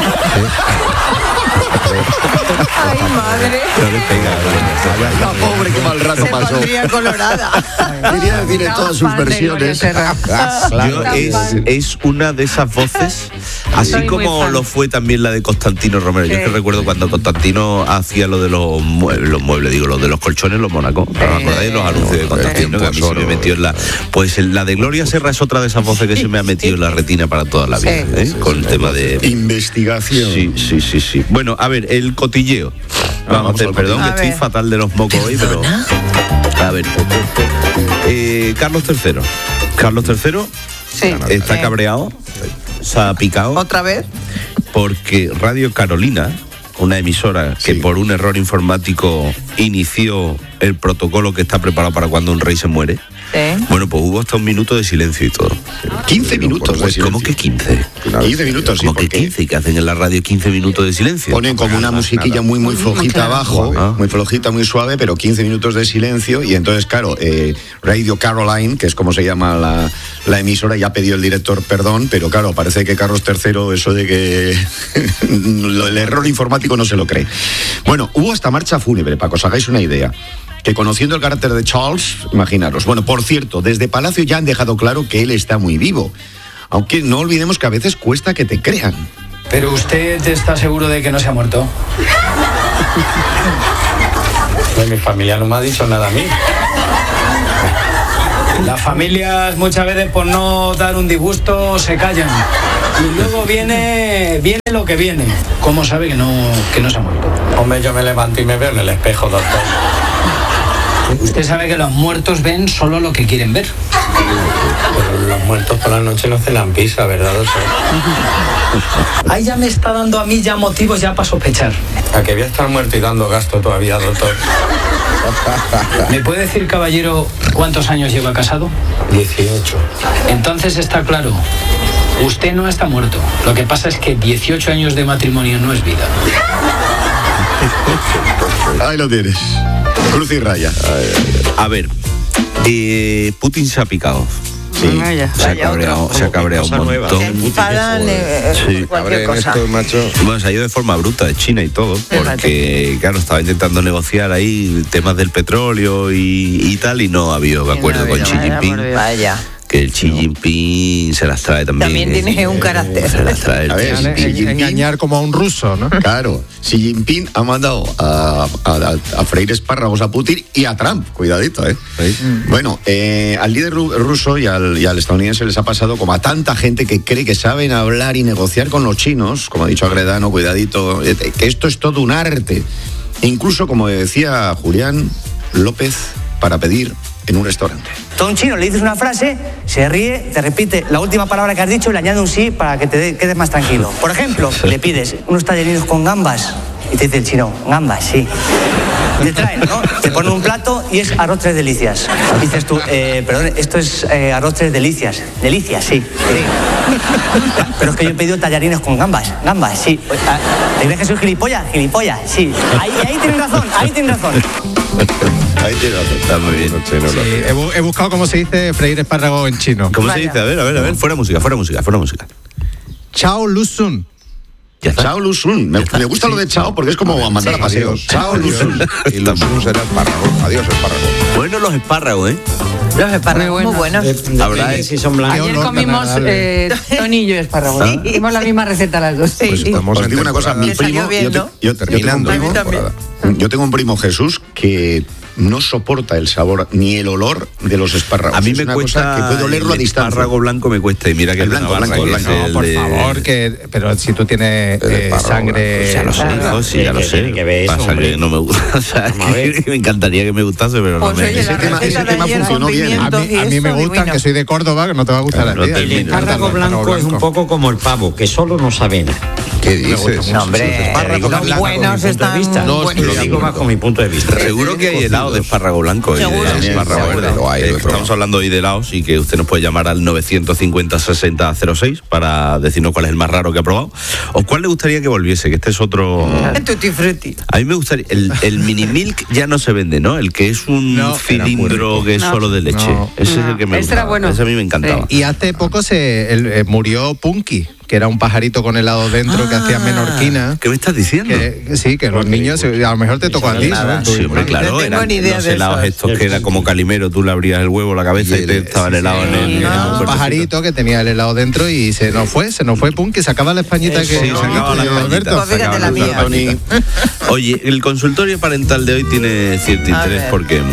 [SPEAKER 6] Ay, madre.
[SPEAKER 5] No le pega,
[SPEAKER 7] La pobre, qué mal rato
[SPEAKER 6] Se
[SPEAKER 7] pasó.
[SPEAKER 6] pondría colorada.
[SPEAKER 7] Quería decir en todas sus
[SPEAKER 11] Fan de Gloria
[SPEAKER 7] versiones.
[SPEAKER 11] Serra.
[SPEAKER 5] Yo es, es una de esas voces, así
[SPEAKER 11] Soy muy
[SPEAKER 5] como
[SPEAKER 11] fan.
[SPEAKER 5] lo fue también la de Constantino Romero. Yo es que
[SPEAKER 11] Sí.
[SPEAKER 5] recuerdo cuando Constantino hacía lo de los muebles, los muebles, digo, lo de los colchones, los Mónacos. ¿Os acordáis de los anuncios de Constantino? Que a mí se me metió en la. Pues el- la de Gloria Serra es otra de esas voces que se me ha metido en la retina para toda la vida,
[SPEAKER 6] Sí.
[SPEAKER 5] ¿eh? Con el tema de.
[SPEAKER 7] Investigación.
[SPEAKER 5] Sí, sí, sí, sí. Bueno, a ver, el cotilleo. Vamos, a hacer,
[SPEAKER 7] al
[SPEAKER 5] perdón, que
[SPEAKER 6] cotilleo.
[SPEAKER 5] estoy
[SPEAKER 6] A ver.
[SPEAKER 5] fatal de los mocos hoy, pero. A ver. Eh, Carlos tercero. Carlos tercero
[SPEAKER 6] Sí.
[SPEAKER 5] está
[SPEAKER 6] Eh,
[SPEAKER 5] cabreado, se ha picado,
[SPEAKER 6] ¿Otra vez?
[SPEAKER 5] porque Radio Carolina, una emisora que por un error informático inició el protocolo que está preparado para cuando un rey se muere,
[SPEAKER 6] Sí.
[SPEAKER 5] bueno, pues hubo hasta un minuto de silencio y todo.
[SPEAKER 7] quince minutos de
[SPEAKER 5] Pues, ¿cómo
[SPEAKER 7] silencio.
[SPEAKER 5] que quince?
[SPEAKER 7] quince minutos, sí,
[SPEAKER 5] ¿Cómo que
[SPEAKER 7] porque
[SPEAKER 5] quince? ¿Y que hacen en la radio quince minutos de silencio?
[SPEAKER 7] ponen como una musiquilla muy, muy flojita abajo,
[SPEAKER 5] Ah.
[SPEAKER 7] muy flojita, muy suave, pero quince minutos de silencio. Y entonces, claro, eh, Radio Caroline, que es como se llama la, la emisora, ya pidió el director perdón, pero claro, parece que Carlos tercero, eso de que lo- el error informático no se lo cree. Bueno, hubo hasta marcha fúnebre, para que os hagáis una idea. Que conociendo el carácter de Charles, imaginaros. Bueno, por cierto, desde Palacio ya han dejado claro que él está muy vivo. Aunque no olvidemos que a veces cuesta que te crean.
[SPEAKER 10] Pero usted está seguro de que no se ha muerto.
[SPEAKER 31] Pues mi familia no me ha dicho nada a mí.
[SPEAKER 10] Las familias muchas veces por no dar un disgusto se callan. Y luego viene, viene lo que viene. ¿Cómo sabe que no, que no se ha muerto?
[SPEAKER 31] Hombre, yo me levanto y me veo en el espejo, doctor.
[SPEAKER 10] Usted sabe que los muertos ven solo lo que quieren ver.
[SPEAKER 31] Pero los muertos por la noche no cenan pizza, ¿verdad, doctor?
[SPEAKER 10] Ahí ya me está dando a mí ya motivos ya para sospechar.
[SPEAKER 31] ¿A que voy a estar muerto y dando gasto todavía, doctor?
[SPEAKER 10] ¿Me puede decir, caballero, cuántos años lleva casado?
[SPEAKER 31] dieciocho.
[SPEAKER 10] Entonces está claro Usted no está muerto. Lo que pasa es que dieciocho años de matrimonio no es vida.
[SPEAKER 7] Ahí lo tienes. Cruz y raya.
[SPEAKER 5] A ver, eh, Putin se ha picado. Sí,
[SPEAKER 6] Vaya.
[SPEAKER 5] se ha
[SPEAKER 6] Vaya
[SPEAKER 5] cabreado,
[SPEAKER 6] otro.
[SPEAKER 5] se ha cabreado un montón.
[SPEAKER 6] Se enfadan eh,
[SPEAKER 5] Sí.
[SPEAKER 6] cualquier cosa.
[SPEAKER 5] Bueno, se ha ido de forma bruta de China y todo, porque, claro, estaba intentando negociar ahí temas del petróleo y, y tal, y no ha habido acuerdo con Xi Jinping.
[SPEAKER 6] Vaya.
[SPEAKER 5] Que el Xi Jinping se las trae también.
[SPEAKER 6] También tiene un carácter.
[SPEAKER 5] Se las trae el
[SPEAKER 7] A ver,
[SPEAKER 5] Xi
[SPEAKER 7] Xi
[SPEAKER 5] Jinping.
[SPEAKER 7] Jinping-
[SPEAKER 9] Engañar como a un ruso, ¿no?
[SPEAKER 7] Claro, Xi Jinping ha mandado a, a, a, a freír espárragos a Putin y a Trump, cuidadito, ¿eh? Bueno, eh, al líder ru- ruso y al, y al estadounidense les ha pasado como a tanta gente que cree que saben hablar y negociar con los chinos, como ha dicho Agredano, cuidadito, eh, que esto es todo un arte. E incluso, como decía Julián López, para pedir en un restaurante.
[SPEAKER 13] Todo un chino le dices una frase, se ríe, te repite la última palabra que has dicho y le añade un sí para que te de- quedes más tranquilo. Por ejemplo, le pides unos tallerinos con gambas y te dice el chino, gambas, sí. Te traen, ¿no? Te ponen un plato y es arroz tres delicias. Dices tú, eh, perdón, esto es eh, arroz tres delicias. Delicias, sí. sí. Pero es que yo he pedido tallarines con gambas. Gambas, sí. ¿Te crees que soy gilipollas? Gilipollas, sí. Ahí, ahí tienes razón, ahí tienes razón.
[SPEAKER 7] Ahí tiene razón.
[SPEAKER 5] Está muy bien.
[SPEAKER 9] Sí, he, bu- he buscado cómo se dice freír espárragos en chino.
[SPEAKER 5] ¿Cómo se dice? A ver, a ver, a ver. Fuera música, fuera música, fuera música.
[SPEAKER 9] Chao Lusun.
[SPEAKER 7] Chao Lusun. Me, me gusta lo de chao porque es como a mandar a paseo. Chao Lusun.
[SPEAKER 14] Y los un será espárrago. Adiós, espárrago.
[SPEAKER 5] Bueno, los espárragos, ¿eh?
[SPEAKER 6] Los espárragos muy buenos.
[SPEAKER 5] Habrá
[SPEAKER 8] si son blancos.
[SPEAKER 11] Ayer comimos eh, Tony y yo espárragos.
[SPEAKER 5] ¿Ah?
[SPEAKER 11] Hicimos la misma receta las dos.
[SPEAKER 14] Pues estamos
[SPEAKER 7] Os
[SPEAKER 14] en
[SPEAKER 7] digo una cosa, mi
[SPEAKER 14] temporada.
[SPEAKER 6] Me salió
[SPEAKER 7] primo,
[SPEAKER 6] bien,
[SPEAKER 7] yo, te-
[SPEAKER 6] ¿no?
[SPEAKER 7] yo- yo tengo un
[SPEAKER 14] Terminando
[SPEAKER 7] primo,
[SPEAKER 14] temporada.
[SPEAKER 7] yo tengo un primo Jesús que no soporta el sabor ni el olor de los espárragos.
[SPEAKER 5] A mí
[SPEAKER 7] Es
[SPEAKER 5] me
[SPEAKER 7] una
[SPEAKER 5] cuesta.
[SPEAKER 7] cosa que puede olerlo a
[SPEAKER 5] el
[SPEAKER 7] distancia.
[SPEAKER 5] espárrago blanco me cuesta y mira que
[SPEAKER 7] El
[SPEAKER 5] el de
[SPEAKER 7] blanco,
[SPEAKER 5] Navarra,
[SPEAKER 7] blanco,
[SPEAKER 5] que es
[SPEAKER 7] blanco.
[SPEAKER 5] el
[SPEAKER 9] Por
[SPEAKER 5] de-
[SPEAKER 9] favor, que, pero si tú tienes
[SPEAKER 14] El
[SPEAKER 9] eh,
[SPEAKER 14] espárrago
[SPEAKER 9] sangre...
[SPEAKER 5] Ya lo sé, hijo, sí, ya lo
[SPEAKER 8] ¿Qué
[SPEAKER 5] sé.
[SPEAKER 8] tiene que ver eso,
[SPEAKER 5] Pasa
[SPEAKER 8] hombre?
[SPEAKER 5] que no me gusta. O sea,
[SPEAKER 8] Vamos a ver.
[SPEAKER 5] que me encantaría que me gustase, pero no
[SPEAKER 6] Pues
[SPEAKER 5] me.
[SPEAKER 6] oye,
[SPEAKER 7] Ese
[SPEAKER 6] la
[SPEAKER 7] tema-
[SPEAKER 6] receta
[SPEAKER 7] ese
[SPEAKER 6] de
[SPEAKER 7] tema
[SPEAKER 6] ayer con
[SPEAKER 7] funcionó bien.
[SPEAKER 9] A
[SPEAKER 6] pimientos
[SPEAKER 9] mí,
[SPEAKER 6] y
[SPEAKER 9] a mí
[SPEAKER 6] eso,
[SPEAKER 9] me gustan,
[SPEAKER 6] divino.
[SPEAKER 9] que soy de Córdoba, que no te va a gustar a
[SPEAKER 5] No
[SPEAKER 9] ti.
[SPEAKER 5] te-
[SPEAKER 9] A mí me
[SPEAKER 8] El
[SPEAKER 9] encanta
[SPEAKER 8] espárrago
[SPEAKER 9] el
[SPEAKER 8] blanco es un poco como el pavo, que solo nos avena.
[SPEAKER 14] ¿Qué dices?
[SPEAKER 6] No, hombre,
[SPEAKER 14] Espárrago
[SPEAKER 6] los
[SPEAKER 14] blanco,
[SPEAKER 6] buenos
[SPEAKER 8] punto de
[SPEAKER 6] están
[SPEAKER 8] vista.
[SPEAKER 14] No,
[SPEAKER 6] buenos.
[SPEAKER 8] Lo digo bajo mi punto de vista.
[SPEAKER 5] Seguro que hay helado de espárrago blanco y
[SPEAKER 6] Seguro.
[SPEAKER 5] de espárrago
[SPEAKER 14] Seguro.
[SPEAKER 5] verde.
[SPEAKER 14] Lo hay, lo he
[SPEAKER 5] Eh, Estamos
[SPEAKER 14] probado.
[SPEAKER 5] hablando hoy de helados y que usted nos puede llamar al novecientos cincuenta sesenta cero seis para decirnos cuál es el más raro que ha probado o cuál le gustaría que volviese, que este es otro.
[SPEAKER 6] Tutti frutti.
[SPEAKER 5] A mí me gustaría. El, el mini milk ya no se vende, ¿no? El que es un
[SPEAKER 9] No,
[SPEAKER 5] cilindro que es
[SPEAKER 11] No.
[SPEAKER 5] solo de leche.
[SPEAKER 9] No.
[SPEAKER 5] Ese es
[SPEAKER 11] No.
[SPEAKER 5] el que me
[SPEAKER 11] Ese era
[SPEAKER 5] gustaba.
[SPEAKER 11] bueno.
[SPEAKER 5] Ese a mí me encantaba.
[SPEAKER 9] Y hace poco se el- eh, murió Punky, que era un pajarito con helado dentro que hacía menorquina.
[SPEAKER 5] ¿Qué me estás diciendo?
[SPEAKER 9] Que, que sí, que los niños, eh, a lo mejor te tocó a ti, ¿no?
[SPEAKER 5] Sí, hombre, claro,
[SPEAKER 6] No tengo
[SPEAKER 5] eran
[SPEAKER 6] ni idea
[SPEAKER 5] los
[SPEAKER 6] de
[SPEAKER 5] helados
[SPEAKER 6] eso.
[SPEAKER 5] estos que era como calimero, tú le abrías el huevo, la cabeza y, te estaba el helado en el. en el
[SPEAKER 9] Era un
[SPEAKER 5] cuerpecito.
[SPEAKER 9] pajarito que tenía el helado dentro y se nos fue, se nos fue Punky, sacaba la españita que...
[SPEAKER 5] Sí, sacaba la
[SPEAKER 9] Alberto.
[SPEAKER 5] españita,
[SPEAKER 6] Fíjate la
[SPEAKER 5] sacaba
[SPEAKER 6] mía.
[SPEAKER 5] españita. Oye, el consultorio parental de hoy tiene cierto
[SPEAKER 6] A
[SPEAKER 5] interés
[SPEAKER 6] ver.
[SPEAKER 5] porque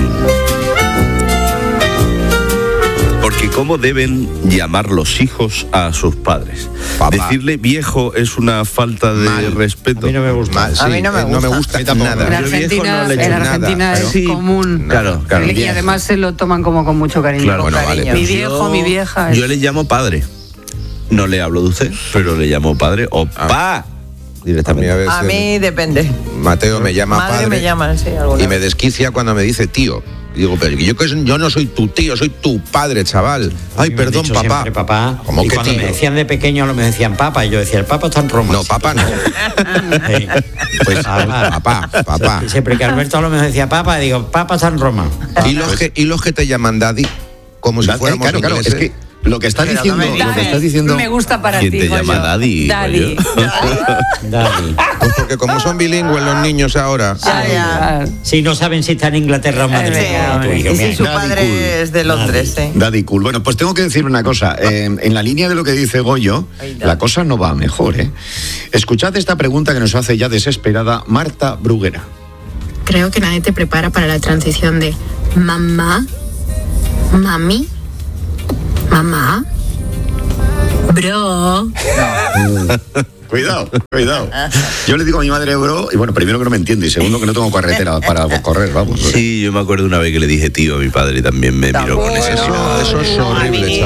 [SPEAKER 5] porque cómo deben llamar los hijos a sus padres.
[SPEAKER 14] Papá.
[SPEAKER 5] Decirle viejo es una falta de
[SPEAKER 14] Mal.
[SPEAKER 5] respeto.
[SPEAKER 8] A mí no me gusta.
[SPEAKER 14] Mal, sí,
[SPEAKER 6] A mí no me
[SPEAKER 14] eh, no me
[SPEAKER 6] gusta.
[SPEAKER 14] gusta
[SPEAKER 9] A mí
[SPEAKER 14] nada.
[SPEAKER 11] En
[SPEAKER 5] Yo viejo
[SPEAKER 11] Argentina,
[SPEAKER 5] no le echo
[SPEAKER 11] en
[SPEAKER 14] nada,
[SPEAKER 11] Argentina
[SPEAKER 14] pero-
[SPEAKER 11] es
[SPEAKER 5] Sí,
[SPEAKER 11] común.
[SPEAKER 5] claro, claro.
[SPEAKER 11] Y además se lo toman como con mucho cariño.
[SPEAKER 5] Claro,
[SPEAKER 11] Con
[SPEAKER 14] bueno,
[SPEAKER 11] cariño.
[SPEAKER 14] vale,
[SPEAKER 11] Mi
[SPEAKER 14] pero
[SPEAKER 11] viejo,
[SPEAKER 5] Yo-
[SPEAKER 11] mi vieja.
[SPEAKER 5] Yo le llamo padre. No le hablo de usted, pero le llamo padre o pa
[SPEAKER 14] A mí
[SPEAKER 5] directamente.
[SPEAKER 14] a veces
[SPEAKER 6] A mí depende.
[SPEAKER 14] Mateo me llama
[SPEAKER 6] Madre
[SPEAKER 14] padre
[SPEAKER 6] me llaman, sí, alguna
[SPEAKER 14] y me
[SPEAKER 6] vez.
[SPEAKER 14] desquicia cuando me dice tío. Y digo, pero yo, que yo no soy tu tío, soy tu padre, chaval. Ay,
[SPEAKER 8] Me han
[SPEAKER 14] perdón,
[SPEAKER 8] dicho
[SPEAKER 14] papá.
[SPEAKER 8] siempre papá.
[SPEAKER 14] ¿Cómo
[SPEAKER 8] y
[SPEAKER 14] que
[SPEAKER 8] cuando
[SPEAKER 14] tío?
[SPEAKER 8] me decían de pequeño, lo me decían papá. Y yo decía, el papá está en Roma.
[SPEAKER 14] No, papá no.
[SPEAKER 8] Sí.
[SPEAKER 14] Pues papá, papá.
[SPEAKER 8] Y siempre que Alberto lo me decía papá, digo, papá está en Roma.
[SPEAKER 14] ¿Y los, que, y los que te llaman daddy, como si
[SPEAKER 7] Da- eh,
[SPEAKER 14] fuéramos
[SPEAKER 7] claro, claro, es
[SPEAKER 14] ingleses.
[SPEAKER 7] que lo que está
[SPEAKER 6] Pero no
[SPEAKER 7] diciendo,
[SPEAKER 6] me
[SPEAKER 7] lo que
[SPEAKER 6] digas.
[SPEAKER 7] está diciendo.
[SPEAKER 11] Me gusta para
[SPEAKER 5] ¿Quién
[SPEAKER 11] ti.
[SPEAKER 5] te llama
[SPEAKER 11] Goyo.
[SPEAKER 5] daddy, digo
[SPEAKER 11] Daddy.
[SPEAKER 8] Daddy.
[SPEAKER 14] Pues porque como son bilingües los niños ahora.
[SPEAKER 6] Ya, ya.
[SPEAKER 8] Si no saben si está en Inglaterra o en Madrid.
[SPEAKER 6] Sí,
[SPEAKER 8] como tú, hijo
[SPEAKER 6] y si
[SPEAKER 8] mío.
[SPEAKER 6] su
[SPEAKER 7] Daddy
[SPEAKER 6] padre
[SPEAKER 7] cool.
[SPEAKER 6] es de Londres, sí.
[SPEAKER 7] Daddy cool. Bueno, pues tengo que decir una cosa. Eh, en la línea de lo que dice Goyo, la cosa no va mejor, ¿eh? Escuchad esta pregunta que nos hace ya desesperada Marta Bruguera.
[SPEAKER 15] Creo que nadie te prepara para la transición de mamá, mami, mamá, bro.
[SPEAKER 7] Cuidado, cuidado. Yo le digo a mi madre bro, y bueno, primero que no me entiende, y segundo que no tengo carretera para correr, vamos.
[SPEAKER 5] Sí, yo me acuerdo una vez que le dije tío a mi padre y también me miró con ese.
[SPEAKER 14] No, eso es horrible,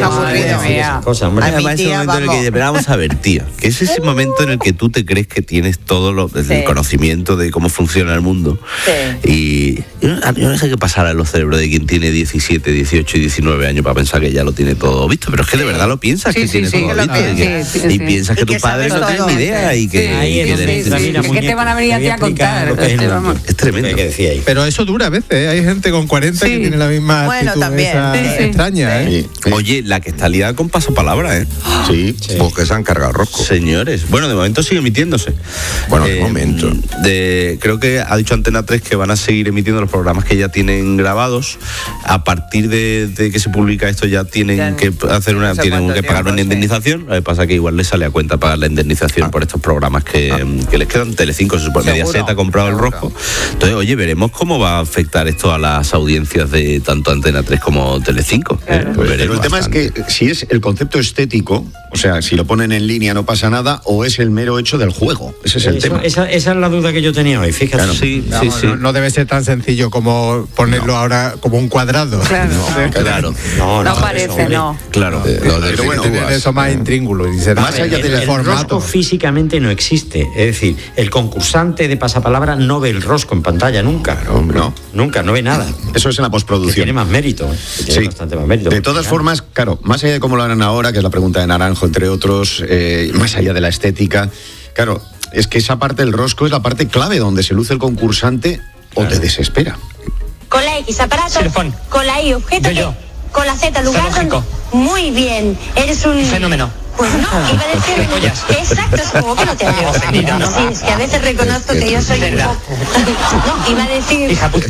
[SPEAKER 14] chaval.
[SPEAKER 8] Cosa, hombre.
[SPEAKER 5] Además, ese momento en el que dice, pero vamos a ver, tía, que es ese momento en el que tú te crees que tienes todo lo, el
[SPEAKER 6] Sí.
[SPEAKER 5] conocimiento de cómo funciona el mundo.
[SPEAKER 6] Sí.
[SPEAKER 5] Y yo, no- yo no sé qué pasará en los cerebros de quien tiene diecisiete, dieciocho y diecinueve años para pensar que ya lo tiene todo visto, pero es que de verdad lo piensas
[SPEAKER 11] Sí,
[SPEAKER 5] que
[SPEAKER 11] sí,
[SPEAKER 5] tiene
[SPEAKER 11] sí,
[SPEAKER 5] todo
[SPEAKER 11] que lo
[SPEAKER 5] visto.
[SPEAKER 11] tiene,
[SPEAKER 5] y que-
[SPEAKER 11] sí, sí,
[SPEAKER 5] y
[SPEAKER 11] sí.
[SPEAKER 5] piensas
[SPEAKER 6] Y
[SPEAKER 5] que
[SPEAKER 6] que
[SPEAKER 5] tus padres
[SPEAKER 6] sabes
[SPEAKER 5] no tienen
[SPEAKER 6] todo.
[SPEAKER 5] ni idea y que...
[SPEAKER 11] Sí.
[SPEAKER 8] Ahí es
[SPEAKER 5] y que
[SPEAKER 8] donde
[SPEAKER 5] deben-
[SPEAKER 8] entra, mira,
[SPEAKER 11] ¿Qué te van a venir a ti a contar?
[SPEAKER 8] Lo que es el
[SPEAKER 11] Este,
[SPEAKER 8] mundo.
[SPEAKER 11] vamos.
[SPEAKER 5] Es tremendo.
[SPEAKER 8] ¿Qué decía ahí?
[SPEAKER 9] Pero eso dura a veces, ¿eh? Hay gente con cuarenta
[SPEAKER 11] Sí.
[SPEAKER 9] que tiene la misma
[SPEAKER 6] Bueno,
[SPEAKER 9] actitud
[SPEAKER 6] también.
[SPEAKER 9] esa
[SPEAKER 6] Sí, sí.
[SPEAKER 9] extraña, ¿eh?
[SPEAKER 7] Sí, sí.
[SPEAKER 5] Oye, la que está liada con pasapalabra, ¿eh?
[SPEAKER 7] Sí.
[SPEAKER 14] Pues que se han cargado el rosco.
[SPEAKER 5] Señores, bueno, de momento sigue emitiéndose.
[SPEAKER 14] Bueno, de momento.
[SPEAKER 5] De, creo que ha dicho Antena tres que van a seguir emitiendo los programas que ya tienen grabados. A partir de, de que se publica esto ya tienen
[SPEAKER 6] Ya
[SPEAKER 5] que hacer una,
[SPEAKER 6] no sé
[SPEAKER 5] tienen
[SPEAKER 6] cuánto
[SPEAKER 5] que pagar
[SPEAKER 6] tiempo,
[SPEAKER 5] una
[SPEAKER 6] sí.
[SPEAKER 5] indemnización. Lo que pasa que igual les sale a cuenta pagar la indemnización por estos programas que, que les quedan. Telecinco, se supone,
[SPEAKER 6] Seguro,
[SPEAKER 5] Mediaset ha comprado el
[SPEAKER 6] seguro.
[SPEAKER 5] rosco. Entonces, oye, veremos cómo va a afectar esto a las audiencias de tanto Antena tres como Telecinco. ¿eh?
[SPEAKER 7] Pero el
[SPEAKER 5] Veremos.
[SPEAKER 7] tema es que si es el concepto estético, o sea, si lo ponen en línea no pasa nada, o es el mero hecho del juego. Ese es el
[SPEAKER 8] Eso-
[SPEAKER 7] tema.
[SPEAKER 8] esa, esa es la duda que yo tenía hoy, fíjate.
[SPEAKER 5] Claro, sí, sí,
[SPEAKER 9] Vamos,
[SPEAKER 5] sí.
[SPEAKER 9] No, no debe ser tan sencillo como ponerlo ahora como un cuadrado.
[SPEAKER 11] Claro.
[SPEAKER 5] Claro,
[SPEAKER 8] No,
[SPEAKER 11] No
[SPEAKER 8] eso,
[SPEAKER 11] parece,
[SPEAKER 8] hombre.
[SPEAKER 11] no.
[SPEAKER 5] claro.
[SPEAKER 14] Eh, lo
[SPEAKER 7] Pero
[SPEAKER 14] de
[SPEAKER 7] bueno,
[SPEAKER 9] Tener eso más intríngulo y será
[SPEAKER 7] Más allá
[SPEAKER 8] El-
[SPEAKER 7] del
[SPEAKER 8] el
[SPEAKER 9] formato.
[SPEAKER 8] rosco físicamente no existe. Es decir, el concursante de pasapalabra no ve el rosco en pantalla nunca.
[SPEAKER 7] Hombre, no.
[SPEAKER 8] Nunca, no ve nada.
[SPEAKER 7] Eso es en la
[SPEAKER 8] Que
[SPEAKER 7] postproducción.
[SPEAKER 8] tiene más mérito. ¿eh? Que tiene
[SPEAKER 7] Sí.
[SPEAKER 8] bastante más mérito.
[SPEAKER 7] De todas formas, claro, más allá de cómo lo harán ahora, que es la pregunta de Naranjo, entre otros, eh, más allá de la estética, claro, es que esa parte del rosco es la parte clave donde se luce el concursante o te desespera.
[SPEAKER 16] Con la X, aparato.
[SPEAKER 13] Xilofón.
[SPEAKER 16] Con la Y, objeto.
[SPEAKER 13] Yo, yo.
[SPEAKER 16] que- Con la Z, lugar
[SPEAKER 13] Zoológico.
[SPEAKER 16] donde... Muy bien, eres un...
[SPEAKER 13] Fenómeno.
[SPEAKER 16] Pues no, iba a decir...
[SPEAKER 13] De collas.
[SPEAKER 16] Exacto, es como que no te había ofendido. Sí, es que a veces reconozco que yo soy un
[SPEAKER 13] Verdad.
[SPEAKER 16] poco... No, iba a decir...
[SPEAKER 13] Hija puta.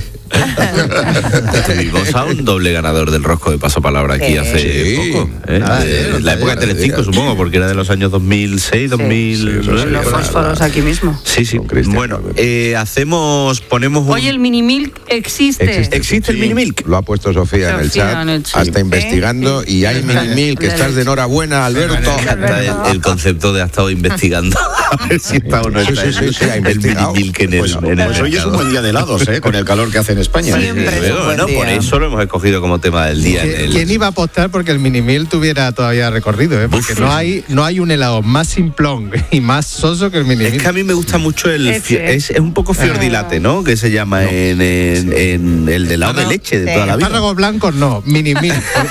[SPEAKER 5] Tuvimos a un doble ganador del rosco de pasapalabra aquí
[SPEAKER 6] Sí.
[SPEAKER 5] hace
[SPEAKER 14] Sí.
[SPEAKER 5] poco. ¿eh?
[SPEAKER 14] Ah,
[SPEAKER 5] De-
[SPEAKER 14] sí,
[SPEAKER 5] la época de
[SPEAKER 14] sí,
[SPEAKER 5] Telecinco,
[SPEAKER 14] sí.
[SPEAKER 5] supongo, porque era de los años dos mil seis, dos mil nueve.
[SPEAKER 11] Los fósforos aquí mismo.
[SPEAKER 5] Sí, sí.
[SPEAKER 14] Con Cristian
[SPEAKER 5] Bueno,
[SPEAKER 14] Calvet.
[SPEAKER 5] eh, hacemos, ponemos un...
[SPEAKER 11] Oye, el mini milk existe.
[SPEAKER 5] ¿Existe el
[SPEAKER 14] Sí,
[SPEAKER 5] mini milk?
[SPEAKER 14] Lo ha puesto Sofía, en el
[SPEAKER 11] Sofía
[SPEAKER 14] chat.
[SPEAKER 11] en el chat.
[SPEAKER 14] Hasta investigando. Y hay mini mil que estás de enhorabuena, Alberto.
[SPEAKER 5] Me encanta el, el concepto de ha estado investigando a ver si está o no
[SPEAKER 14] Sí,
[SPEAKER 5] está
[SPEAKER 14] sí,
[SPEAKER 5] el-
[SPEAKER 14] sí, sí, ha
[SPEAKER 5] el mini
[SPEAKER 14] investigado.
[SPEAKER 5] milk en el,
[SPEAKER 7] Pues,
[SPEAKER 5] en el
[SPEAKER 7] pues hoy es un
[SPEAKER 5] mercado.
[SPEAKER 7] buen día de helados, ¿eh? Con el calor que hace en España.
[SPEAKER 6] Siempre es un
[SPEAKER 5] Pero
[SPEAKER 6] buen
[SPEAKER 5] bueno, por
[SPEAKER 6] día.
[SPEAKER 5] eso lo hemos escogido como tema del día. en
[SPEAKER 9] ¿Qui-
[SPEAKER 5] el-
[SPEAKER 9] ¿Quién iba a apostar porque el Minimil tuviera todavía recorrido? ¿eh? Porque
[SPEAKER 5] Uf.
[SPEAKER 9] no hay, no hay un helado más simplón y más soso que el Minimil.
[SPEAKER 5] Es que a mí me gusta mucho el...
[SPEAKER 11] Ese.
[SPEAKER 5] fio- Es, es un poco fiordilate, ¿no? Que se llama en, en- en el de helado de leche de
[SPEAKER 6] Sí.
[SPEAKER 5] toda la vida.
[SPEAKER 9] Espárragos blancos no, Minimil.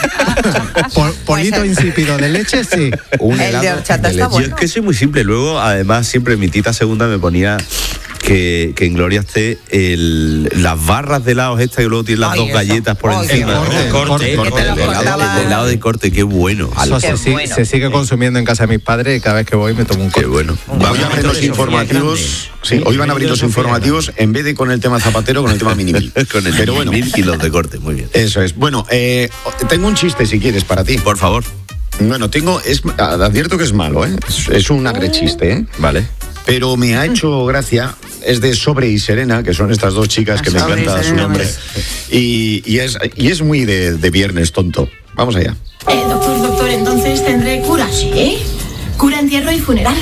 [SPEAKER 9] Pol- polito insípido de leche sí.
[SPEAKER 14] Un
[SPEAKER 6] El de
[SPEAKER 14] helado
[SPEAKER 6] horchata
[SPEAKER 14] de
[SPEAKER 6] está
[SPEAKER 14] leche.
[SPEAKER 5] Yo
[SPEAKER 6] bueno.
[SPEAKER 5] es que soy muy simple. Luego, además, siempre mi tita segunda me ponía que, que en Gloria esté el, las barras de helados estas y luego tiene las
[SPEAKER 6] Ay,
[SPEAKER 5] dos
[SPEAKER 6] eso.
[SPEAKER 5] galletas por
[SPEAKER 6] Ay,
[SPEAKER 5] encima.
[SPEAKER 6] qué
[SPEAKER 5] ¿no?
[SPEAKER 6] bueno.
[SPEAKER 8] El corte,
[SPEAKER 11] Que te lo
[SPEAKER 5] El helado,
[SPEAKER 11] cortaba.
[SPEAKER 5] el helado de corte, qué bueno.
[SPEAKER 9] Eso
[SPEAKER 6] Qué
[SPEAKER 9] se, sigue-
[SPEAKER 6] bueno.
[SPEAKER 9] se sigue consumiendo en casa de mis padres y cada vez que voy me tomo un
[SPEAKER 5] Qué
[SPEAKER 9] corte.
[SPEAKER 5] bueno.
[SPEAKER 7] Hoy abren los informativos. Sí, hoy van a abrir los informativos en vez de con el tema zapatero, con el tema minimil.
[SPEAKER 5] Con el
[SPEAKER 7] Pero bueno,
[SPEAKER 5] mil kilos de corte, muy bien.
[SPEAKER 7] eso es. Bueno, eh, tengo un chiste si quieres para ti.
[SPEAKER 5] Por favor.
[SPEAKER 7] Bueno, tengo, es, advierto que es malo, ¿eh? Es, es un agrechiste, ¿eh?
[SPEAKER 5] Vale.
[SPEAKER 7] Pero me ha hecho gracia, es de Sobre y Serena, que son estas dos chicas que me
[SPEAKER 11] Sobre y
[SPEAKER 7] encanta su
[SPEAKER 11] Serena,
[SPEAKER 7] nombre. Y, y es, y es muy de, de viernes tonto. Vamos allá.
[SPEAKER 30] Eh, doctor, doctor, entonces tendré cura, ¿sí? Cura, entierro y funeral.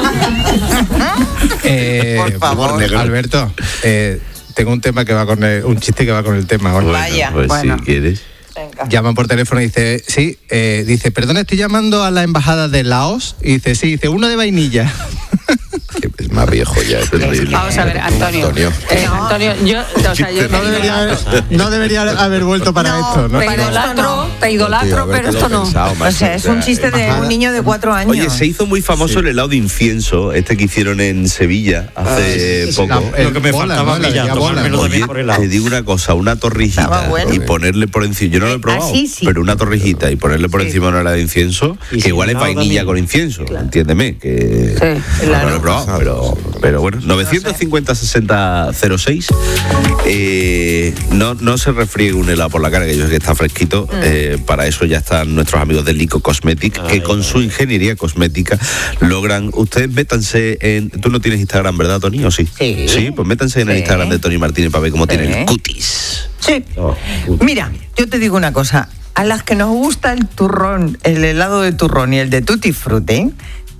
[SPEAKER 9] Eh,
[SPEAKER 6] Por favor.
[SPEAKER 7] negro.
[SPEAKER 9] Alberto, eh, tengo un tema que va con el- un chiste que va con el tema. hoy.
[SPEAKER 6] Vaya.
[SPEAKER 5] Pues
[SPEAKER 11] Bueno.
[SPEAKER 5] si quieres.
[SPEAKER 6] Venga.
[SPEAKER 9] Llaman por teléfono y dice, sí, eh, dice, perdona, estoy llamando a la embajada de Laos. Y dice, sí, dice, uno de vainilla.
[SPEAKER 14] Que es más viejo ya, es terrible.
[SPEAKER 11] Vamos a ver, Antonio.
[SPEAKER 14] Antonio.
[SPEAKER 11] Eh, Antonio, yo, o sea, yo
[SPEAKER 9] No debería haber, no debería haber vuelto para esto, ¿no?
[SPEAKER 11] te
[SPEAKER 6] para esto
[SPEAKER 11] idolatro,
[SPEAKER 6] no.
[SPEAKER 11] te idolatro,
[SPEAKER 14] Tío,
[SPEAKER 11] pero
[SPEAKER 14] habértelo
[SPEAKER 11] esto no.
[SPEAKER 14] pensado,
[SPEAKER 6] O
[SPEAKER 14] macho,
[SPEAKER 6] sea, es un chiste de
[SPEAKER 9] embajada.
[SPEAKER 6] un niño de cuatro años.
[SPEAKER 5] Oye, se hizo muy famoso el helado de incienso, este que hicieron en Sevilla hace
[SPEAKER 9] sí, sí,
[SPEAKER 5] poco.
[SPEAKER 9] la-
[SPEAKER 8] Lo que me
[SPEAKER 9] bola,
[SPEAKER 8] faltaba
[SPEAKER 9] ¿no?
[SPEAKER 8] a mí ya,
[SPEAKER 9] La bola.
[SPEAKER 8] tomármelo
[SPEAKER 5] Oye,
[SPEAKER 8] también por el lado.
[SPEAKER 5] te digo una cosa, una torrijita
[SPEAKER 6] Estaba bueno.
[SPEAKER 5] y ponerle por encima, yo no lo he probado,
[SPEAKER 6] Ah, sí, sí.
[SPEAKER 5] pero una torrijita y ponerle por
[SPEAKER 6] Sí.
[SPEAKER 5] encima una helada de incienso,
[SPEAKER 8] Y
[SPEAKER 5] que
[SPEAKER 8] sin
[SPEAKER 5] igual es
[SPEAKER 8] helado
[SPEAKER 5] vainilla
[SPEAKER 8] también.
[SPEAKER 5] con incienso, entiéndeme, que
[SPEAKER 11] Sí,
[SPEAKER 5] no
[SPEAKER 6] claro.
[SPEAKER 5] lo he probado, pero, pero bueno, novecientos cincuenta sesenta cero seis, eh, no, no se refriegue un helado por la cara, que yo sé que está fresquito, eh, para eso ya están nuestros amigos de Lico Cosmetic, que
[SPEAKER 8] Ay,
[SPEAKER 5] con
[SPEAKER 8] ay.
[SPEAKER 5] su ingeniería cosmética logran, ustedes métanse en, tú no tienes Instagram, ¿verdad, Tony? ¿O sí?
[SPEAKER 6] Sí.
[SPEAKER 5] Sí, pues métanse en el
[SPEAKER 6] Sí.
[SPEAKER 5] Instagram de Tony Martínez para ver cómo tiene
[SPEAKER 6] Sí.
[SPEAKER 5] el cutis.
[SPEAKER 6] Sí.
[SPEAKER 8] Oh,
[SPEAKER 6] Mira, yo te digo una cosa. A las que nos gusta el turrón, el helado de turrón y el de tutti frutti,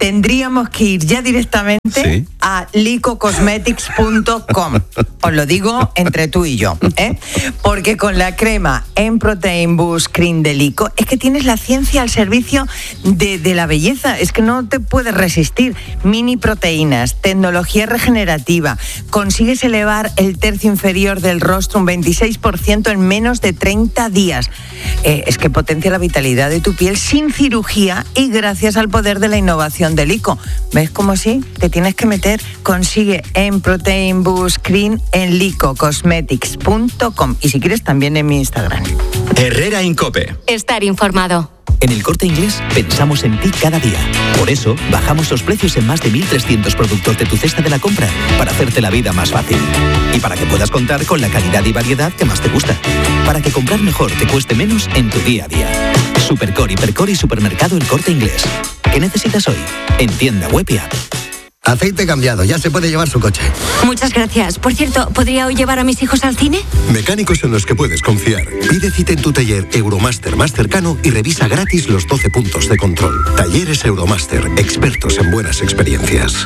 [SPEAKER 6] tendríamos que ir ya directamente
[SPEAKER 5] Sí.
[SPEAKER 6] a lico cosmetics punto com. Os lo digo entre tú y yo, ¿eh? Porque con la crema en Protein Boost Cream de Lico es que tienes la ciencia al servicio de, de la belleza. Es que no te puedes resistir. Mini proteínas, tecnología regenerativa. Consigues elevar el tercio inferior del rostro un veintiséis por ciento en menos de treinta días. Eh, es que potencia la vitalidad de tu piel sin cirugía y gracias al poder de la innovación de Lico. ¿Ves cómo sí? Te tienes que meter. Consigue en Protein Boost Cream en lico cosmetics punto com y si quieres también en mi Instagram.
[SPEAKER 17] Herrera Incope.
[SPEAKER 3] Estar informado.
[SPEAKER 17] En El Corte Inglés pensamos en ti cada día. Por eso, bajamos los precios en más de mil trescientos productos de tu cesta de la compra, para hacerte la vida más fácil. Y para que puedas contar con la calidad y variedad que más te gusta. Para que comprar mejor te cueste menos en tu día a día. Supercore, Hipercore y Supermercado El Corte Inglés. ¿Qué necesitas hoy? En tienda web y app.
[SPEAKER 19] Aceite cambiado, ya se puede llevar su coche.
[SPEAKER 3] Muchas gracias. Por cierto, ¿podría hoy llevar a mis hijos al cine?
[SPEAKER 19] Mecánicos en los que puedes confiar. Pide cita en tu taller Euromaster más cercano y revisa gratis los doce puntos de control. Talleres Euromaster, expertos en buenas experiencias.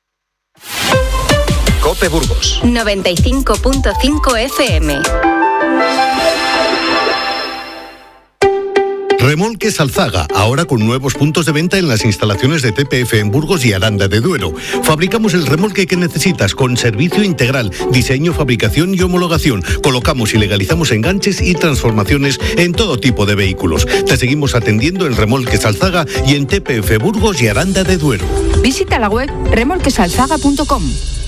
[SPEAKER 17] Cope Burgos.
[SPEAKER 3] noventa y cinco punto cinco F M.
[SPEAKER 20] Remolques Alzaga, ahora con nuevos puntos de venta en las instalaciones de T P F en Burgos y Aranda de Duero. Fabricamos el remolque que necesitas con servicio integral, diseño, fabricación y homologación. Colocamos y legalizamos enganches y transformaciones en todo tipo de vehículos. Te seguimos atendiendo en Remolques Alzaga y en T P F Burgos y Aranda de Duero.
[SPEAKER 21] Visita la web remolquesalzaga punto com.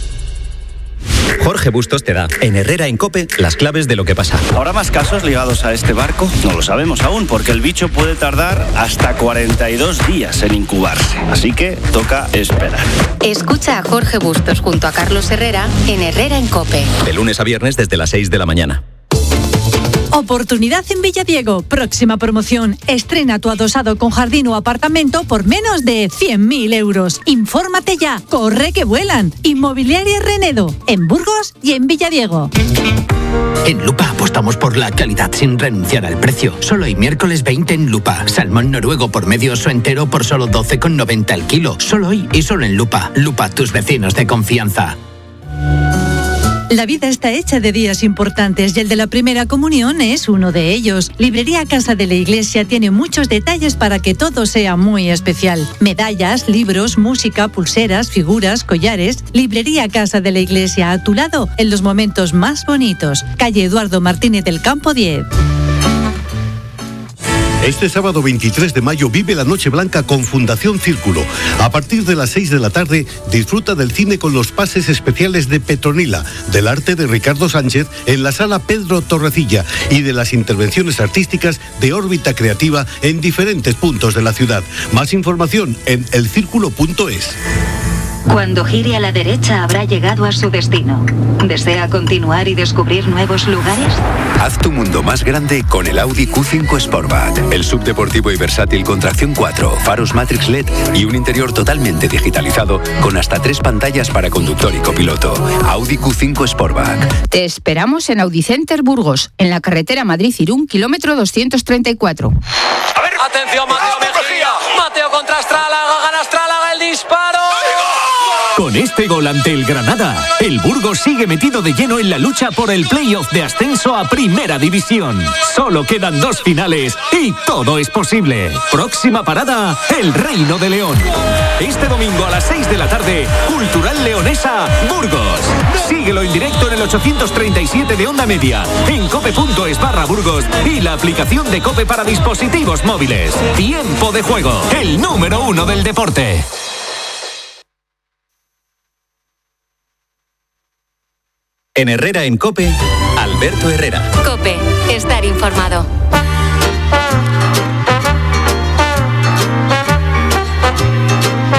[SPEAKER 17] Jorge Bustos te da, en Herrera Incope, las claves de lo que pasa.
[SPEAKER 22] ¿Habrá más casos ligados a este barco? No lo sabemos aún, porque el bicho puede tardar hasta cuarenta y dos días en incubarse. Así que toca esperar.
[SPEAKER 3] Escucha a Jorge Bustos junto a Carlos Herrera en Herrera Incope.
[SPEAKER 17] De lunes a viernes desde las seis de la mañana.
[SPEAKER 21] Oportunidad en Villadiego. Próxima promoción. Estrena tu adosado con jardín o apartamento por menos de cien mil euros. Infórmate ya. Corre que vuelan. Inmobiliaria Renedo. En Burgos y en Villadiego.
[SPEAKER 22] En Lupa apostamos por la calidad sin renunciar al precio. Solo hoy miércoles veinte en Lupa. Salmón noruego por medio oso entero por solo doce con noventa el kilo. Solo hoy y solo en Lupa. Lupa, tus vecinos de confianza.
[SPEAKER 21] La vida está hecha de días importantes y el de la primera comunión es uno de ellos. Librería Casa de la Iglesia tiene muchos detalles para que todo sea muy especial. Medallas, libros, música, pulseras, figuras, collares. Librería Casa de la Iglesia, a tu lado en los momentos más bonitos. Calle Eduardo Martínez del Campo diez.
[SPEAKER 20] Este sábado veintitrés de mayo vive la Noche Blanca con Fundación Círculo. A partir de las seis de la tarde, disfruta del cine con los pases especiales de Petronila, del arte de Ricardo Sánchez en la sala Pedro Torrecilla y de las intervenciones artísticas de Órbita Creativa en diferentes puntos de la ciudad. Más información en el círculo punto es.
[SPEAKER 23] Cuando gire a la derecha habrá llegado a su destino. ¿Desea continuar y descubrir nuevos lugares?
[SPEAKER 24] Haz tu mundo más grande con el Audi Q cinco Sportback. El subdeportivo y versátil con tracción cuatro, faros Matrix L E D y un interior totalmente digitalizado con hasta tres pantallas para conductor y copiloto. Audi Q cinco Sportback.
[SPEAKER 21] Te esperamos en Audi Center Burgos, en la carretera Madrid-Irún, kilómetro doscientos treinta y cuatro.
[SPEAKER 25] A ver, atención, Mateo Mejía. Mateo contra Astrálaga, gana Astrálaga el disparo.
[SPEAKER 26] Con este gol ante el Granada, el Burgos sigue metido de lleno en la lucha por el playoff de ascenso a Primera División. Solo quedan dos finales y todo es posible. Próxima parada, el Reino de León. Este domingo a las seis de la tarde, Cultural Leonesa, Burgos. Síguelo en directo en el ochocientos treinta y siete de Onda Media, en cope punto es barra Burgos y la aplicación de Cope para dispositivos móviles. Tiempo de juego, el número uno del deporte.
[SPEAKER 17] En Herrera en Cope, Alberto Herrera.
[SPEAKER 3] Cope, estar informado.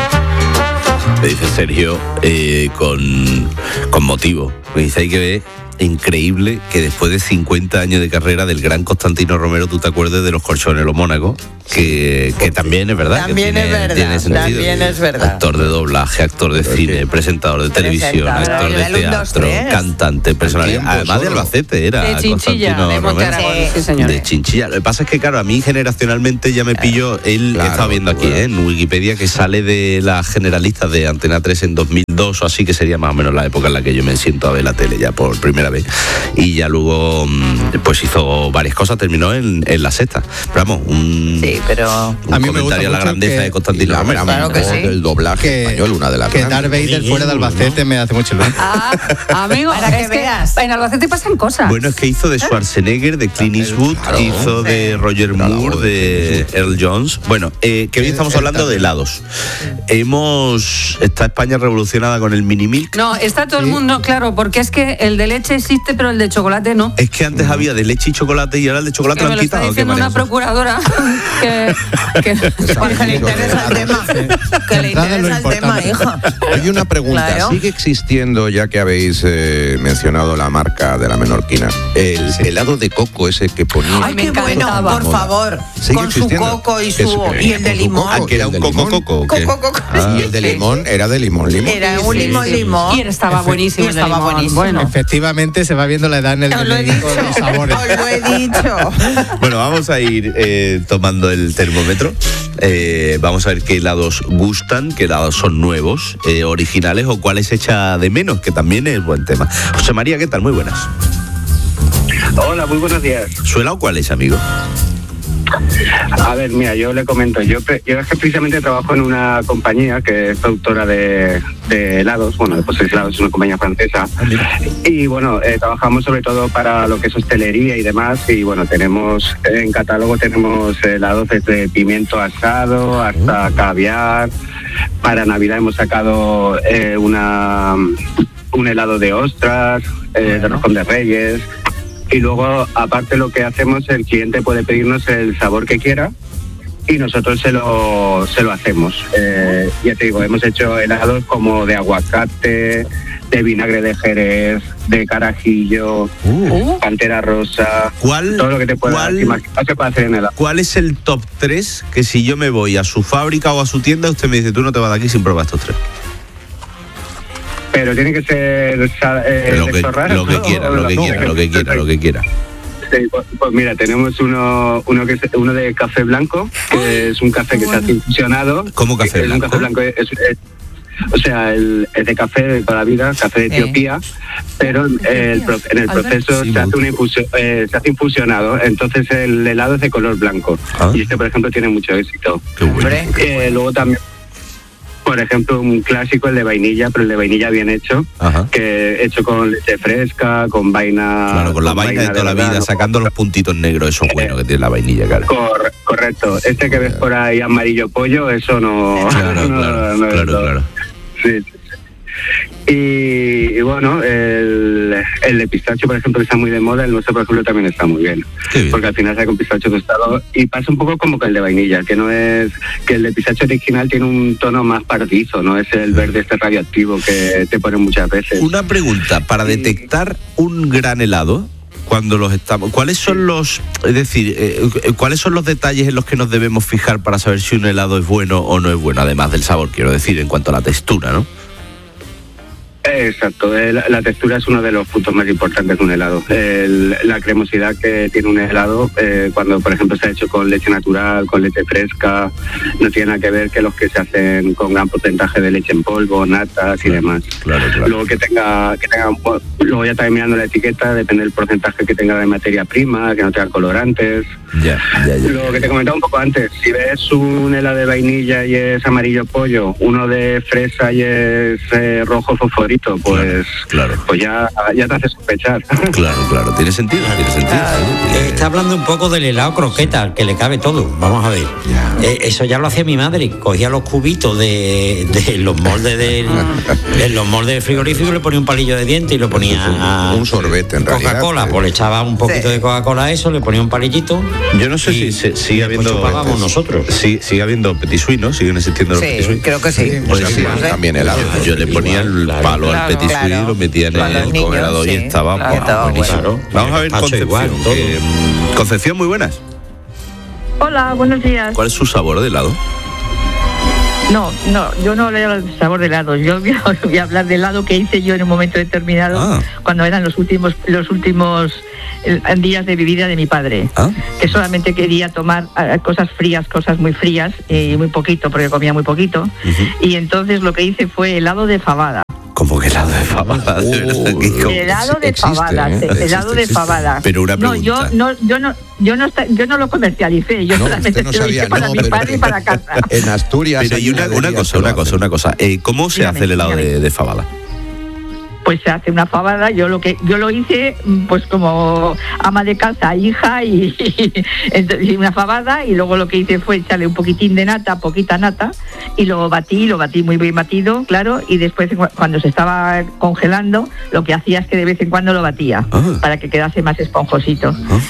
[SPEAKER 5] Me dice Sergio, eh, con, con motivo. Me dice, hay que ver increíble que después de cincuenta años de carrera del gran Constantino Romero, tú te acuerdes de los colchones Los Mónacos, que, que también es verdad.
[SPEAKER 6] También
[SPEAKER 5] que tiene,
[SPEAKER 6] es verdad,
[SPEAKER 5] tiene sentido.
[SPEAKER 6] también es verdad.
[SPEAKER 5] Actor de doblaje, actor de cine, presentador de televisión, actor de
[SPEAKER 6] del uno, dos,
[SPEAKER 5] teatro,
[SPEAKER 6] tres.
[SPEAKER 5] cantante, personalidad.
[SPEAKER 14] tiempo
[SPEAKER 5] Además de
[SPEAKER 14] solo.
[SPEAKER 5] Albacete era
[SPEAKER 11] De Chinchilla,
[SPEAKER 5] Constantino
[SPEAKER 11] de Monte
[SPEAKER 5] Romero.
[SPEAKER 11] Aragón, sí, señor.
[SPEAKER 5] De Chinchilla. Lo que pasa es que, claro, a mí generacionalmente ya me pillo, él
[SPEAKER 14] Claro,
[SPEAKER 5] estaba viendo aquí,
[SPEAKER 14] claro.
[SPEAKER 5] ¿eh? En Wikipedia, que sale de las generalistas de Antena tres en dos mil dos o así, que sería más o menos la época en la que yo me siento a ver la tele ya por primera vez. Y ya luego, mm, pues hizo varias cosas, terminó en, en La Sexta. Pero vamos, un,
[SPEAKER 6] Sí, pero...
[SPEAKER 5] un
[SPEAKER 9] A mí me gusta
[SPEAKER 5] comentario a la
[SPEAKER 9] mucho
[SPEAKER 5] grandeza
[SPEAKER 9] que-
[SPEAKER 5] de Constantino
[SPEAKER 14] la
[SPEAKER 5] Romero.
[SPEAKER 6] Claro que sí.
[SPEAKER 14] del doblaje
[SPEAKER 9] Que,
[SPEAKER 14] español, una de las
[SPEAKER 9] que
[SPEAKER 14] grandes.
[SPEAKER 9] Darth Vader fuera de Albacete me hace mucho ilusión.
[SPEAKER 11] Ah, amigo,
[SPEAKER 6] Para que
[SPEAKER 11] es que
[SPEAKER 6] veas.
[SPEAKER 11] en Albacete pasan cosas.
[SPEAKER 5] Bueno, es que hizo de Schwarzenegger, de Clint Eastwood,
[SPEAKER 14] Claro.
[SPEAKER 5] hizo de Roger
[SPEAKER 14] Era la
[SPEAKER 5] Moore,
[SPEAKER 14] voz
[SPEAKER 5] de Earl Jones. Bueno, eh, que hoy estamos hablando de helados. Hemos... Está España revolucionada con el mini milk.
[SPEAKER 11] No, está todo el mundo claro, porque es que el de leche existe, pero el de chocolate no.
[SPEAKER 5] Es que antes había de leche y chocolate y ahora el de chocolate
[SPEAKER 11] Que
[SPEAKER 5] lo
[SPEAKER 11] me
[SPEAKER 5] han
[SPEAKER 11] lo está
[SPEAKER 5] quitado. ¿Qué
[SPEAKER 11] diciendo una
[SPEAKER 5] María Jesús?
[SPEAKER 11] procuradora que, que,
[SPEAKER 6] Porque le interesa el tema. Que le
[SPEAKER 9] Entrada en lo
[SPEAKER 6] interesa el tema,
[SPEAKER 9] importante.
[SPEAKER 6] hijo.
[SPEAKER 14] Oye, una pregunta.
[SPEAKER 6] Claro.
[SPEAKER 14] ¿Sigue existiendo, ya que habéis eh, mencionado la marca de la menorquina, el helado de coco ese que ponía?
[SPEAKER 6] Ay,
[SPEAKER 11] me
[SPEAKER 6] qué bueno,
[SPEAKER 11] encantaba.
[SPEAKER 6] por favor.
[SPEAKER 14] ¿Sigue
[SPEAKER 6] Con su
[SPEAKER 14] existiendo?
[SPEAKER 6] coco y,
[SPEAKER 14] Eso
[SPEAKER 6] su,
[SPEAKER 14] que
[SPEAKER 6] y el de
[SPEAKER 14] con su
[SPEAKER 6] limón.
[SPEAKER 14] coco.
[SPEAKER 5] Ah, que era
[SPEAKER 14] ¿Y
[SPEAKER 5] un
[SPEAKER 14] el de
[SPEAKER 5] coco
[SPEAKER 14] limón?
[SPEAKER 5] coco. ¿o qué?
[SPEAKER 6] Coco, coco.
[SPEAKER 14] Y el de limón era de limón, limón.
[SPEAKER 6] Era un
[SPEAKER 11] Sí,
[SPEAKER 6] limón,
[SPEAKER 11] sí.
[SPEAKER 6] limón.
[SPEAKER 11] Y estaba buenísimo.
[SPEAKER 6] Y
[SPEAKER 11] el de
[SPEAKER 6] estaba
[SPEAKER 11] limón.
[SPEAKER 6] buenísimo.
[SPEAKER 11] Bueno,
[SPEAKER 9] Efectivamente se va viendo la edad en el
[SPEAKER 6] Os lo he
[SPEAKER 9] D N I
[SPEAKER 6] dicho.
[SPEAKER 9] con los sabores.
[SPEAKER 6] Os lo he dicho.
[SPEAKER 5] Bueno, vamos a ir eh, tomando el termómetro. Eh, vamos a ver qué helados gustan, qué helados son nuevos, eh, originales o cuáles echa de menos, que también es buen tema. José María, ¿qué tal? Muy buenas.
[SPEAKER 1] Hola, muy buenos días.
[SPEAKER 5] ¿Su helado cuál es, amigo?
[SPEAKER 1] A ver, mira, yo le comento, yo, pre- yo es que precisamente trabajo en una compañía que es productora de, de helados, bueno, de postres helados, es una compañía francesa, y bueno, eh, trabajamos sobre todo para lo que es hostelería y demás, y bueno, tenemos, en catálogo tenemos helados desde pimiento asado hasta caviar. Para Navidad hemos sacado eh, una un helado de ostras, eh, de roscón de reyes. Y luego, aparte, lo que hacemos, el cliente puede pedirnos el sabor que quiera y nosotros se lo, se lo hacemos. Eh, ya te digo, hemos hecho helados como de aguacate, de vinagre de Jerez, de carajillo,
[SPEAKER 5] Uh.
[SPEAKER 1] pantera rosa,
[SPEAKER 5] ¿Cuál,
[SPEAKER 1] todo lo que te puedas
[SPEAKER 5] cuál-
[SPEAKER 1] imaginar se puede hacer en helado.
[SPEAKER 5] ¿Cuál es el top tres que si yo me voy a su fábrica o a su tienda, usted me dice, tú no te vas de aquí sin probar estos tres?
[SPEAKER 1] Pero tiene que ser sa- eh,
[SPEAKER 5] Lo
[SPEAKER 1] de
[SPEAKER 5] que,
[SPEAKER 1] estos raros,
[SPEAKER 5] lo que
[SPEAKER 1] ¿no?
[SPEAKER 5] quiera,
[SPEAKER 1] O
[SPEAKER 5] lo que
[SPEAKER 1] no,
[SPEAKER 5] quiera, lo que quiera, lo que quiera.
[SPEAKER 1] Sí, pues, pues mira, tenemos uno uno que es uno de café blanco, que es un café que se hace infusionado.
[SPEAKER 5] ¿Cómo café
[SPEAKER 1] Es un
[SPEAKER 5] blanco?
[SPEAKER 1] café blanco, es- es- o sea, el, es de café de toda la vida, café de Etiopía, pero eh, el pro- en el
[SPEAKER 5] Albert.
[SPEAKER 1] proceso
[SPEAKER 5] Sí,
[SPEAKER 1] se,
[SPEAKER 5] me
[SPEAKER 1] hace una infusión, eh, se hace infusionado, entonces el helado es de color blanco.
[SPEAKER 5] Ah.
[SPEAKER 1] Y este, por ejemplo, tiene mucho éxito.
[SPEAKER 5] Qué bueno.
[SPEAKER 1] Eh, luego también, por ejemplo, un clásico, el de vainilla, pero el de vainilla bien hecho,
[SPEAKER 5] Ajá.
[SPEAKER 1] que hecho con leche fresca, con vaina...
[SPEAKER 5] Claro, con la vaina de toda la vida,
[SPEAKER 1] verdad,
[SPEAKER 5] sacando los puntitos negros, eso es bueno que tiene la vainilla, claro.
[SPEAKER 1] Cor- correcto. Este que ves por ahí amarillo pollo, eso no...
[SPEAKER 5] Claro,
[SPEAKER 1] no-
[SPEAKER 5] claro,
[SPEAKER 1] no es
[SPEAKER 5] claro,
[SPEAKER 1] todo.
[SPEAKER 5] claro.
[SPEAKER 1] Sí, sí, sí. Y, y bueno, el, el de pistacho, por ejemplo, que está muy de moda, el nuestro, por ejemplo, también está muy bien.
[SPEAKER 5] Qué bien.
[SPEAKER 1] Porque al final saca un pistacho tostado y pasa un poco como que el de vainilla, que no es... que el de pistacho original tiene un tono más partizo, no es el verde este radioactivo que te ponen muchas veces.
[SPEAKER 5] Una pregunta, para detectar un gran helado, cuando los estamos, ¿cuáles son los, es decir, eh, cuáles son los detalles en los que nos debemos fijar para saber si un helado es bueno o no es bueno, además del sabor, quiero decir, en cuanto a la textura, ¿no?
[SPEAKER 1] Exacto, eh, la, la textura es uno de los puntos más importantes de un helado. El- la cremosidad que tiene un helado, eh, cuando por ejemplo se ha hecho con leche natural, con leche fresca, no tiene nada que ver que los que se hacen con gran porcentaje de leche en polvo, natas y demás.
[SPEAKER 5] Claro, claro.
[SPEAKER 1] Luego que tenga, que tenga, un- luego ya también mirando la etiqueta, depende del porcentaje que tenga de materia prima, que no tenga colorantes.
[SPEAKER 5] Ya, ya, ya.
[SPEAKER 1] Lo que te comentaba un poco antes, si ves un helado de vainilla y es amarillo pollo, uno de fresa y es eh, rojo fosforito, pues,
[SPEAKER 5] claro.
[SPEAKER 1] pues ya, ya te hace sospechar.
[SPEAKER 5] Claro, claro, tiene sentido, tiene sentido.
[SPEAKER 8] Eh, Está hablando un poco del helado croqueta, al que le cabe todo. Vamos a ver. Eh, eso ya lo hacía mi madre. Cogía los cubitos de, de los moldes del, de los moldes del frigorífico y le ponía un palillo de diente y lo ponía a
[SPEAKER 14] Un sorbete, en realidad.
[SPEAKER 8] Coca-Cola. Pues le echaba un poquito
[SPEAKER 6] Sí.
[SPEAKER 8] de Coca-Cola a eso, le ponía un palillito.
[SPEAKER 5] Yo no sé
[SPEAKER 8] y-
[SPEAKER 5] si se- sigue
[SPEAKER 8] y
[SPEAKER 5] habiendo...
[SPEAKER 8] después chupábamos nosotros.
[SPEAKER 5] Sí, sigue habiendo petit suisse, ¿no? Siguen existiendo los
[SPEAKER 6] Sí,
[SPEAKER 5] petit suisse.
[SPEAKER 6] creo que sí.
[SPEAKER 5] Pues
[SPEAKER 6] Sí,
[SPEAKER 5] sí,
[SPEAKER 6] no sé.
[SPEAKER 14] También helado.
[SPEAKER 5] Yo le ponía el
[SPEAKER 8] Claro.
[SPEAKER 5] palo luego
[SPEAKER 11] Claro,
[SPEAKER 5] el petit suisse
[SPEAKER 6] claro.
[SPEAKER 5] lo metían
[SPEAKER 6] Para
[SPEAKER 5] en
[SPEAKER 6] los
[SPEAKER 5] el
[SPEAKER 6] niños,
[SPEAKER 5] congelador y
[SPEAKER 6] sí.
[SPEAKER 5] estaba,
[SPEAKER 6] Claro,
[SPEAKER 5] buah,
[SPEAKER 6] estaba
[SPEAKER 5] buenísimo.
[SPEAKER 6] bueno.
[SPEAKER 5] Vamos a ver
[SPEAKER 8] Gazpacho
[SPEAKER 5] Concepción.
[SPEAKER 8] igual, todo.
[SPEAKER 5] que, mm, Concepción, muy buenas.
[SPEAKER 2] Hola, buenos días.
[SPEAKER 5] ¿Cuál es su sabor de helado?
[SPEAKER 2] No, no, yo no leo el sabor de helado. Yo voy a, voy a hablar del helado que hice yo en un momento determinado,
[SPEAKER 5] Ah.
[SPEAKER 2] cuando eran los últimos, los últimos eh, días de mi vida de mi padre,
[SPEAKER 5] Ah.
[SPEAKER 2] que solamente quería tomar eh, cosas frías, cosas muy frías y muy poquito, porque comía muy poquito. Y entonces lo que hice fue helado de fabada.
[SPEAKER 5] Como que helado de fabada, de verdad, que como-
[SPEAKER 2] Helado de
[SPEAKER 5] Existe,
[SPEAKER 2] fabada,
[SPEAKER 5] ¿eh?
[SPEAKER 2] helado
[SPEAKER 5] Existe,
[SPEAKER 2] de
[SPEAKER 5] existe.
[SPEAKER 2] fabada.
[SPEAKER 5] Pero una
[SPEAKER 2] no, yo
[SPEAKER 5] pregunta.
[SPEAKER 2] no, yo no, yo no, esta- yo no lo comercialicé, yo
[SPEAKER 14] No,
[SPEAKER 2] solamente
[SPEAKER 14] usted no
[SPEAKER 2] se lo hice
[SPEAKER 14] sabía,
[SPEAKER 2] para
[SPEAKER 14] no,
[SPEAKER 2] mi
[SPEAKER 14] pero-
[SPEAKER 2] padre y para casa.
[SPEAKER 14] En Asturias.
[SPEAKER 5] Pero
[SPEAKER 14] hay
[SPEAKER 5] y una, una
[SPEAKER 14] heladerías
[SPEAKER 5] cosa,
[SPEAKER 14] que lo
[SPEAKER 5] una cosa,
[SPEAKER 14] hacen.
[SPEAKER 5] una cosa. Eh, ¿Cómo se
[SPEAKER 2] Dígame,
[SPEAKER 5] hace el helado de,
[SPEAKER 2] dígame.
[SPEAKER 5] de fabada?
[SPEAKER 2] Pues se hace una fabada, yo lo que yo lo hice pues como ama de casa, hija y, y una fabada, y luego lo que hice fue echarle un poquitín de nata, poquita nata, y lo batí, lo batí muy bien batido, claro, y después cu- cuando se estaba congelando, lo que hacía es que de vez en cuando lo batía
[SPEAKER 5] Ah.
[SPEAKER 2] para que quedase más esponjosito.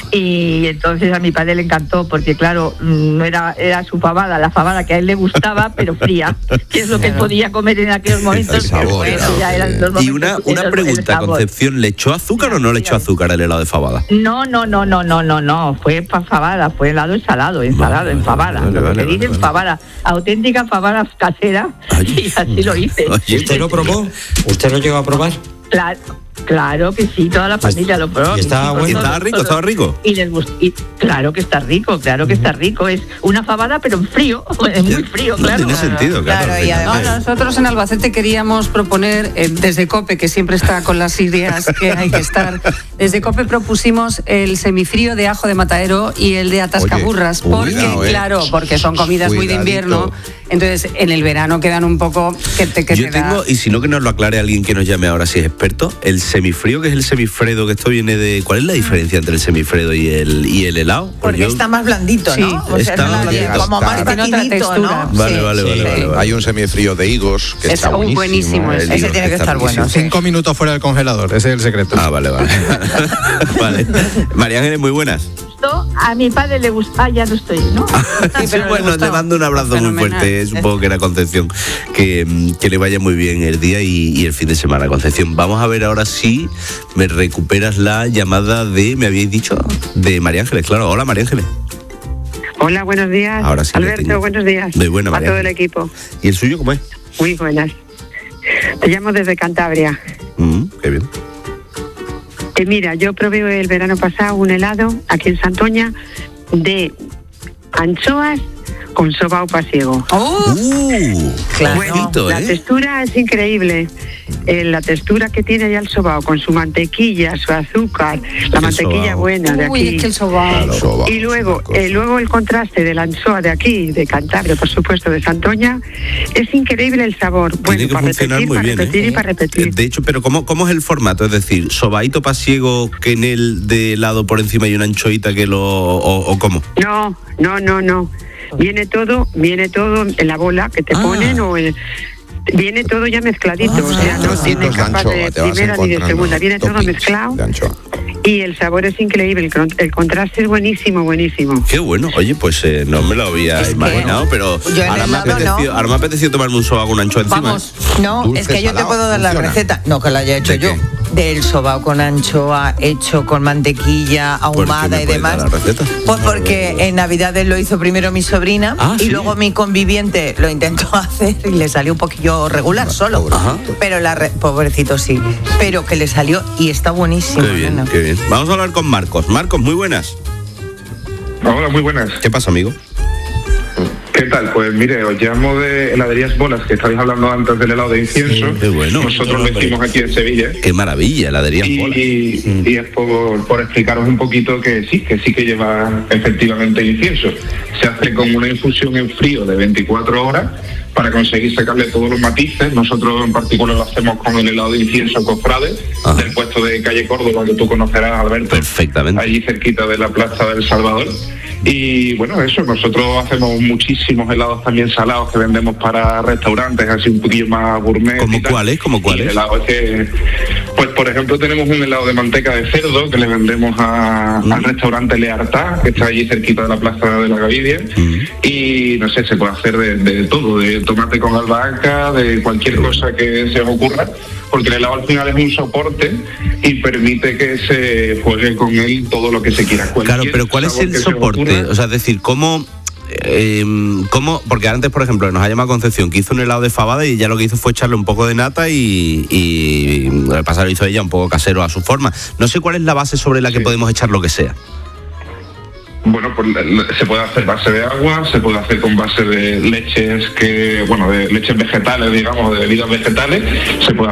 [SPEAKER 2] Y entonces a mi padre le encantó porque claro, mm, no era era su fabada, la fabada que a él le gustaba, pero fría, que es lo que él podía comer en aquellos momentos.
[SPEAKER 5] El sabor,
[SPEAKER 2] que, bueno,
[SPEAKER 5] claro,
[SPEAKER 2] ya eran
[SPEAKER 5] sí.
[SPEAKER 2] los
[SPEAKER 5] Y
[SPEAKER 2] momentos-
[SPEAKER 5] una, una
[SPEAKER 2] el- el
[SPEAKER 5] pregunta,
[SPEAKER 2] sabor.
[SPEAKER 5] Concepción, ¿le echó azúcar o no le echó azúcar al helado de fabada?
[SPEAKER 2] No, no, no, no, no, no, no, fue pa- fabada, fue helado ensalado, ensalado, en fabada,
[SPEAKER 5] vale,
[SPEAKER 2] lo que
[SPEAKER 5] vale,
[SPEAKER 2] se dice
[SPEAKER 5] vale,
[SPEAKER 2] en fabada, auténtica fabada casera, y así lo hice.
[SPEAKER 8] ¿Y usted lo probó? ¿Usted lo llegó a probar?
[SPEAKER 2] Claro, claro que sí, toda la familia lo probó.
[SPEAKER 8] ¿y
[SPEAKER 2] mis
[SPEAKER 8] estaba
[SPEAKER 2] hijos,
[SPEAKER 8] bueno?
[SPEAKER 2] todos,
[SPEAKER 5] ¿Estaba rico?
[SPEAKER 2] todos.
[SPEAKER 5] ¿Estaba rico?
[SPEAKER 2] Y les gustó, y claro que está rico, claro que está rico, es una fabada pero en frío, es muy frío,
[SPEAKER 5] No
[SPEAKER 2] claro.
[SPEAKER 5] tiene sentido, claro.
[SPEAKER 6] Claro, y además-
[SPEAKER 11] No, nosotros en Albacete queríamos proponer, eh, desde COPE, que siempre está con las ideas que hay que estar, desde COPE propusimos el semifrío de ajo de matadero y el de atascaburras,
[SPEAKER 14] Oye,
[SPEAKER 11] porque,
[SPEAKER 14] cuidado, eh.
[SPEAKER 11] claro, porque son comidas muy de
[SPEAKER 14] Cuidadito.
[SPEAKER 11] invierno, entonces en el verano quedan un poco que te, que
[SPEAKER 5] Yo
[SPEAKER 11] te da-
[SPEAKER 5] tengo, y si no que nos lo aclare alguien que nos llame ahora si es experto, el semifrío, que es el semifredo, que esto viene de... ¿Cuál es la diferencia entre el semifredo y el, y el helado?
[SPEAKER 6] Porque
[SPEAKER 5] yo-
[SPEAKER 6] está más blandito,
[SPEAKER 11] Sí,
[SPEAKER 6] ¿no? O sea,
[SPEAKER 5] está
[SPEAKER 6] es más-
[SPEAKER 5] blandito.
[SPEAKER 6] como más
[SPEAKER 14] Tiene
[SPEAKER 11] otra
[SPEAKER 6] batidito,
[SPEAKER 11] textura.
[SPEAKER 6] ¿no?
[SPEAKER 5] Vale,
[SPEAKER 6] Sí,
[SPEAKER 5] vale,
[SPEAKER 6] sí,
[SPEAKER 5] vale,
[SPEAKER 6] sí.
[SPEAKER 5] vale, vale.
[SPEAKER 14] Hay un semifrío de higos que
[SPEAKER 11] Es
[SPEAKER 14] está
[SPEAKER 11] un
[SPEAKER 14] buenísimo.
[SPEAKER 11] buenísimo
[SPEAKER 14] El
[SPEAKER 11] ese.
[SPEAKER 14] higos
[SPEAKER 6] Ese tiene que
[SPEAKER 14] está
[SPEAKER 6] estar bueno,
[SPEAKER 14] buenísimo.
[SPEAKER 9] Cinco minutos fuera del congelador, ese es el secreto.
[SPEAKER 5] Ah, vale, vale. Vale. María Ángeles, muy buenas.
[SPEAKER 2] Gustó, a mi padre le gusta, ah, ya no estoy, ¿no?
[SPEAKER 5] Sí,
[SPEAKER 2] pero le
[SPEAKER 5] bueno,
[SPEAKER 2] gustó.
[SPEAKER 5] te mando un abrazo muy
[SPEAKER 2] Fenomenal.
[SPEAKER 5] fuerte. Supongo que era Concepción. Que, mm, que le vaya muy bien el día y, y el fin de semana, Concepción. Vamos a ver ahora si me recuperas la llamada de, me habíais dicho, de María Ángeles. Claro, hola María Ángeles.
[SPEAKER 4] Hola, buenos días.
[SPEAKER 5] Ahora sí le
[SPEAKER 4] Alberto,
[SPEAKER 5] tengo.
[SPEAKER 4] buenos días.
[SPEAKER 5] Muy buena,
[SPEAKER 4] a
[SPEAKER 5] María
[SPEAKER 4] todo el
[SPEAKER 5] Ángeles.
[SPEAKER 4] equipo.
[SPEAKER 5] ¿Y el suyo cómo es?
[SPEAKER 4] Muy buenas. Te llamo desde Cantabria.
[SPEAKER 5] Mm, qué bien.
[SPEAKER 4] Eh, mira, yo probé el verano pasado un helado aquí en Santoña de anchoas con sobao pasiego.
[SPEAKER 5] Uh,
[SPEAKER 6] Claro.
[SPEAKER 4] Bueno,
[SPEAKER 5] ojito,
[SPEAKER 4] la
[SPEAKER 5] ¿eh?
[SPEAKER 4] textura es increíble. Eh, la textura que tiene ya el sobao con su mantequilla, su azúcar, la
[SPEAKER 5] El
[SPEAKER 4] mantequilla
[SPEAKER 5] sobao.
[SPEAKER 4] buena de
[SPEAKER 11] Uy,
[SPEAKER 4] aquí.
[SPEAKER 11] es que el sobao.
[SPEAKER 14] Sobao,
[SPEAKER 4] Y luego,
[SPEAKER 14] es una
[SPEAKER 4] eh, luego el contraste de la anchoa de aquí, de Cantabria, por supuesto, de Santoña, es increíble el sabor.
[SPEAKER 5] Tiene
[SPEAKER 4] Bueno,
[SPEAKER 5] que
[SPEAKER 4] para
[SPEAKER 5] funcionar
[SPEAKER 4] repetir,
[SPEAKER 5] muy
[SPEAKER 4] para
[SPEAKER 5] bien.
[SPEAKER 4] repetir
[SPEAKER 5] ¿eh?
[SPEAKER 4] y para repetir.
[SPEAKER 5] De hecho, pero ¿cómo, ¿cómo es el formato? Es decir, ¿sobaíto pasiego que en el de helado por encima hay una anchoita que lo... o, o cómo?
[SPEAKER 4] No, no, no, no. Viene todo, viene todo en la bola que te
[SPEAKER 5] Ah.
[SPEAKER 4] ponen o el- viene todo ya mezcladito, o sea, no
[SPEAKER 14] Trocitos
[SPEAKER 4] tiene
[SPEAKER 14] de
[SPEAKER 4] capas
[SPEAKER 14] anchoa,
[SPEAKER 4] de
[SPEAKER 14] te vas
[SPEAKER 4] primera ni de
[SPEAKER 14] encontrando
[SPEAKER 4] segunda, viene todo
[SPEAKER 14] toppings
[SPEAKER 4] mezclado
[SPEAKER 14] de anchoa.
[SPEAKER 4] y el sabor es increíble, el, con- el contraste es buenísimo, buenísimo.
[SPEAKER 5] Qué bueno. Oye, pues eh, no me lo había
[SPEAKER 6] Es que
[SPEAKER 5] imaginado, pero
[SPEAKER 6] yo en
[SPEAKER 5] ahora me,
[SPEAKER 6] helado
[SPEAKER 5] apeteció,
[SPEAKER 6] no.
[SPEAKER 5] ahora me ha apetecido tomarme un soba con una anchoa encima.
[SPEAKER 11] Vamos.
[SPEAKER 6] No,
[SPEAKER 14] Dulce,
[SPEAKER 6] es que yo te
[SPEAKER 14] salado,
[SPEAKER 6] puedo dar la
[SPEAKER 14] funciona.
[SPEAKER 6] receta, no que la haya hecho
[SPEAKER 5] ¿De
[SPEAKER 6] yo,
[SPEAKER 5] qué?
[SPEAKER 6] del sobao con anchoa hecho con mantequilla
[SPEAKER 5] ¿Por qué
[SPEAKER 6] ahumada
[SPEAKER 5] me
[SPEAKER 6] y
[SPEAKER 5] puedes
[SPEAKER 6] demás.
[SPEAKER 5] dar la receta?
[SPEAKER 6] Pues porque en Navidades lo hizo primero mi sobrina
[SPEAKER 5] Ah,
[SPEAKER 6] y
[SPEAKER 5] sí.
[SPEAKER 6] luego mi conviviente lo intentó hacer y le salió un poquillo regular solo.
[SPEAKER 5] Ajá.
[SPEAKER 6] Pero la re- pobrecito sí, pero que le salió y está buenísimo.
[SPEAKER 5] Qué bien,
[SPEAKER 6] nena.
[SPEAKER 5] qué bien. Vamos a hablar con Marcos. Marcos, muy buenas.
[SPEAKER 10] Hola, muy buenas.
[SPEAKER 5] ¿Qué pasa, amigo?
[SPEAKER 10] ¿Qué tal? Pues mire, os llamo de heladerías Bolas, que estabais hablando antes del helado de incienso.
[SPEAKER 5] Qué bueno.
[SPEAKER 10] Nosotros lo hicimos aquí en Sevilla.
[SPEAKER 5] Qué maravilla, heladería
[SPEAKER 10] Y,
[SPEAKER 5] Bolas.
[SPEAKER 10] y- y es por, por explicaros un poquito que sí, que sí que lleva efectivamente incienso. Se hace con una infusión en frío de veinticuatro horas para conseguir sacarle todos los matices. Nosotros en particular lo hacemos con el helado de incienso Cofrade,
[SPEAKER 5] Ajá.
[SPEAKER 10] del puesto de calle Córdoba, que tú conocerás, Alberto.
[SPEAKER 5] Perfectamente.
[SPEAKER 10] Allí cerquita de la Plaza del Salvador. Y bueno, eso, nosotros hacemos muchísimos helados también salados que vendemos para restaurantes, así un poquillo más gourmet.
[SPEAKER 5] ¿Cómo
[SPEAKER 10] y tal.
[SPEAKER 5] cuáles? ¿Cómo
[SPEAKER 10] Y
[SPEAKER 5] cuáles?
[SPEAKER 10] helados que, pues por ejemplo, tenemos un helado de manteca de cerdo que le vendemos a-
[SPEAKER 5] Mm.
[SPEAKER 10] al restaurante Leartá, que está allí cerquita de la Plaza de la Gavidia.
[SPEAKER 5] Mm.
[SPEAKER 10] Y no sé, se puede hacer de, de todo, de tomate con albahaca, de cualquier cosa que se os ocurra, porque el helado al final es un soporte y permite que se juegue con él todo lo que se quiera. Cualquier
[SPEAKER 5] Claro, pero ¿cuál es
[SPEAKER 10] sabor
[SPEAKER 5] el
[SPEAKER 10] que se os
[SPEAKER 5] soporte?
[SPEAKER 10] ocurra.
[SPEAKER 5] O sea, es decir, ¿cómo, eh, cómo...? Porque antes, por ejemplo, nos ha llamado Concepción, que hizo un helado de fabada y ya lo que hizo fue echarle un poco de nata y, y el pasado lo hizo ella un poco casero a su forma. No sé cuál es la base sobre la que podemos echar lo que sea.
[SPEAKER 10] Bueno, pues se puede hacer base de agua, se puede hacer con base de leches que, bueno, de leches vegetales, digamos, de bebidas vegetales, se puede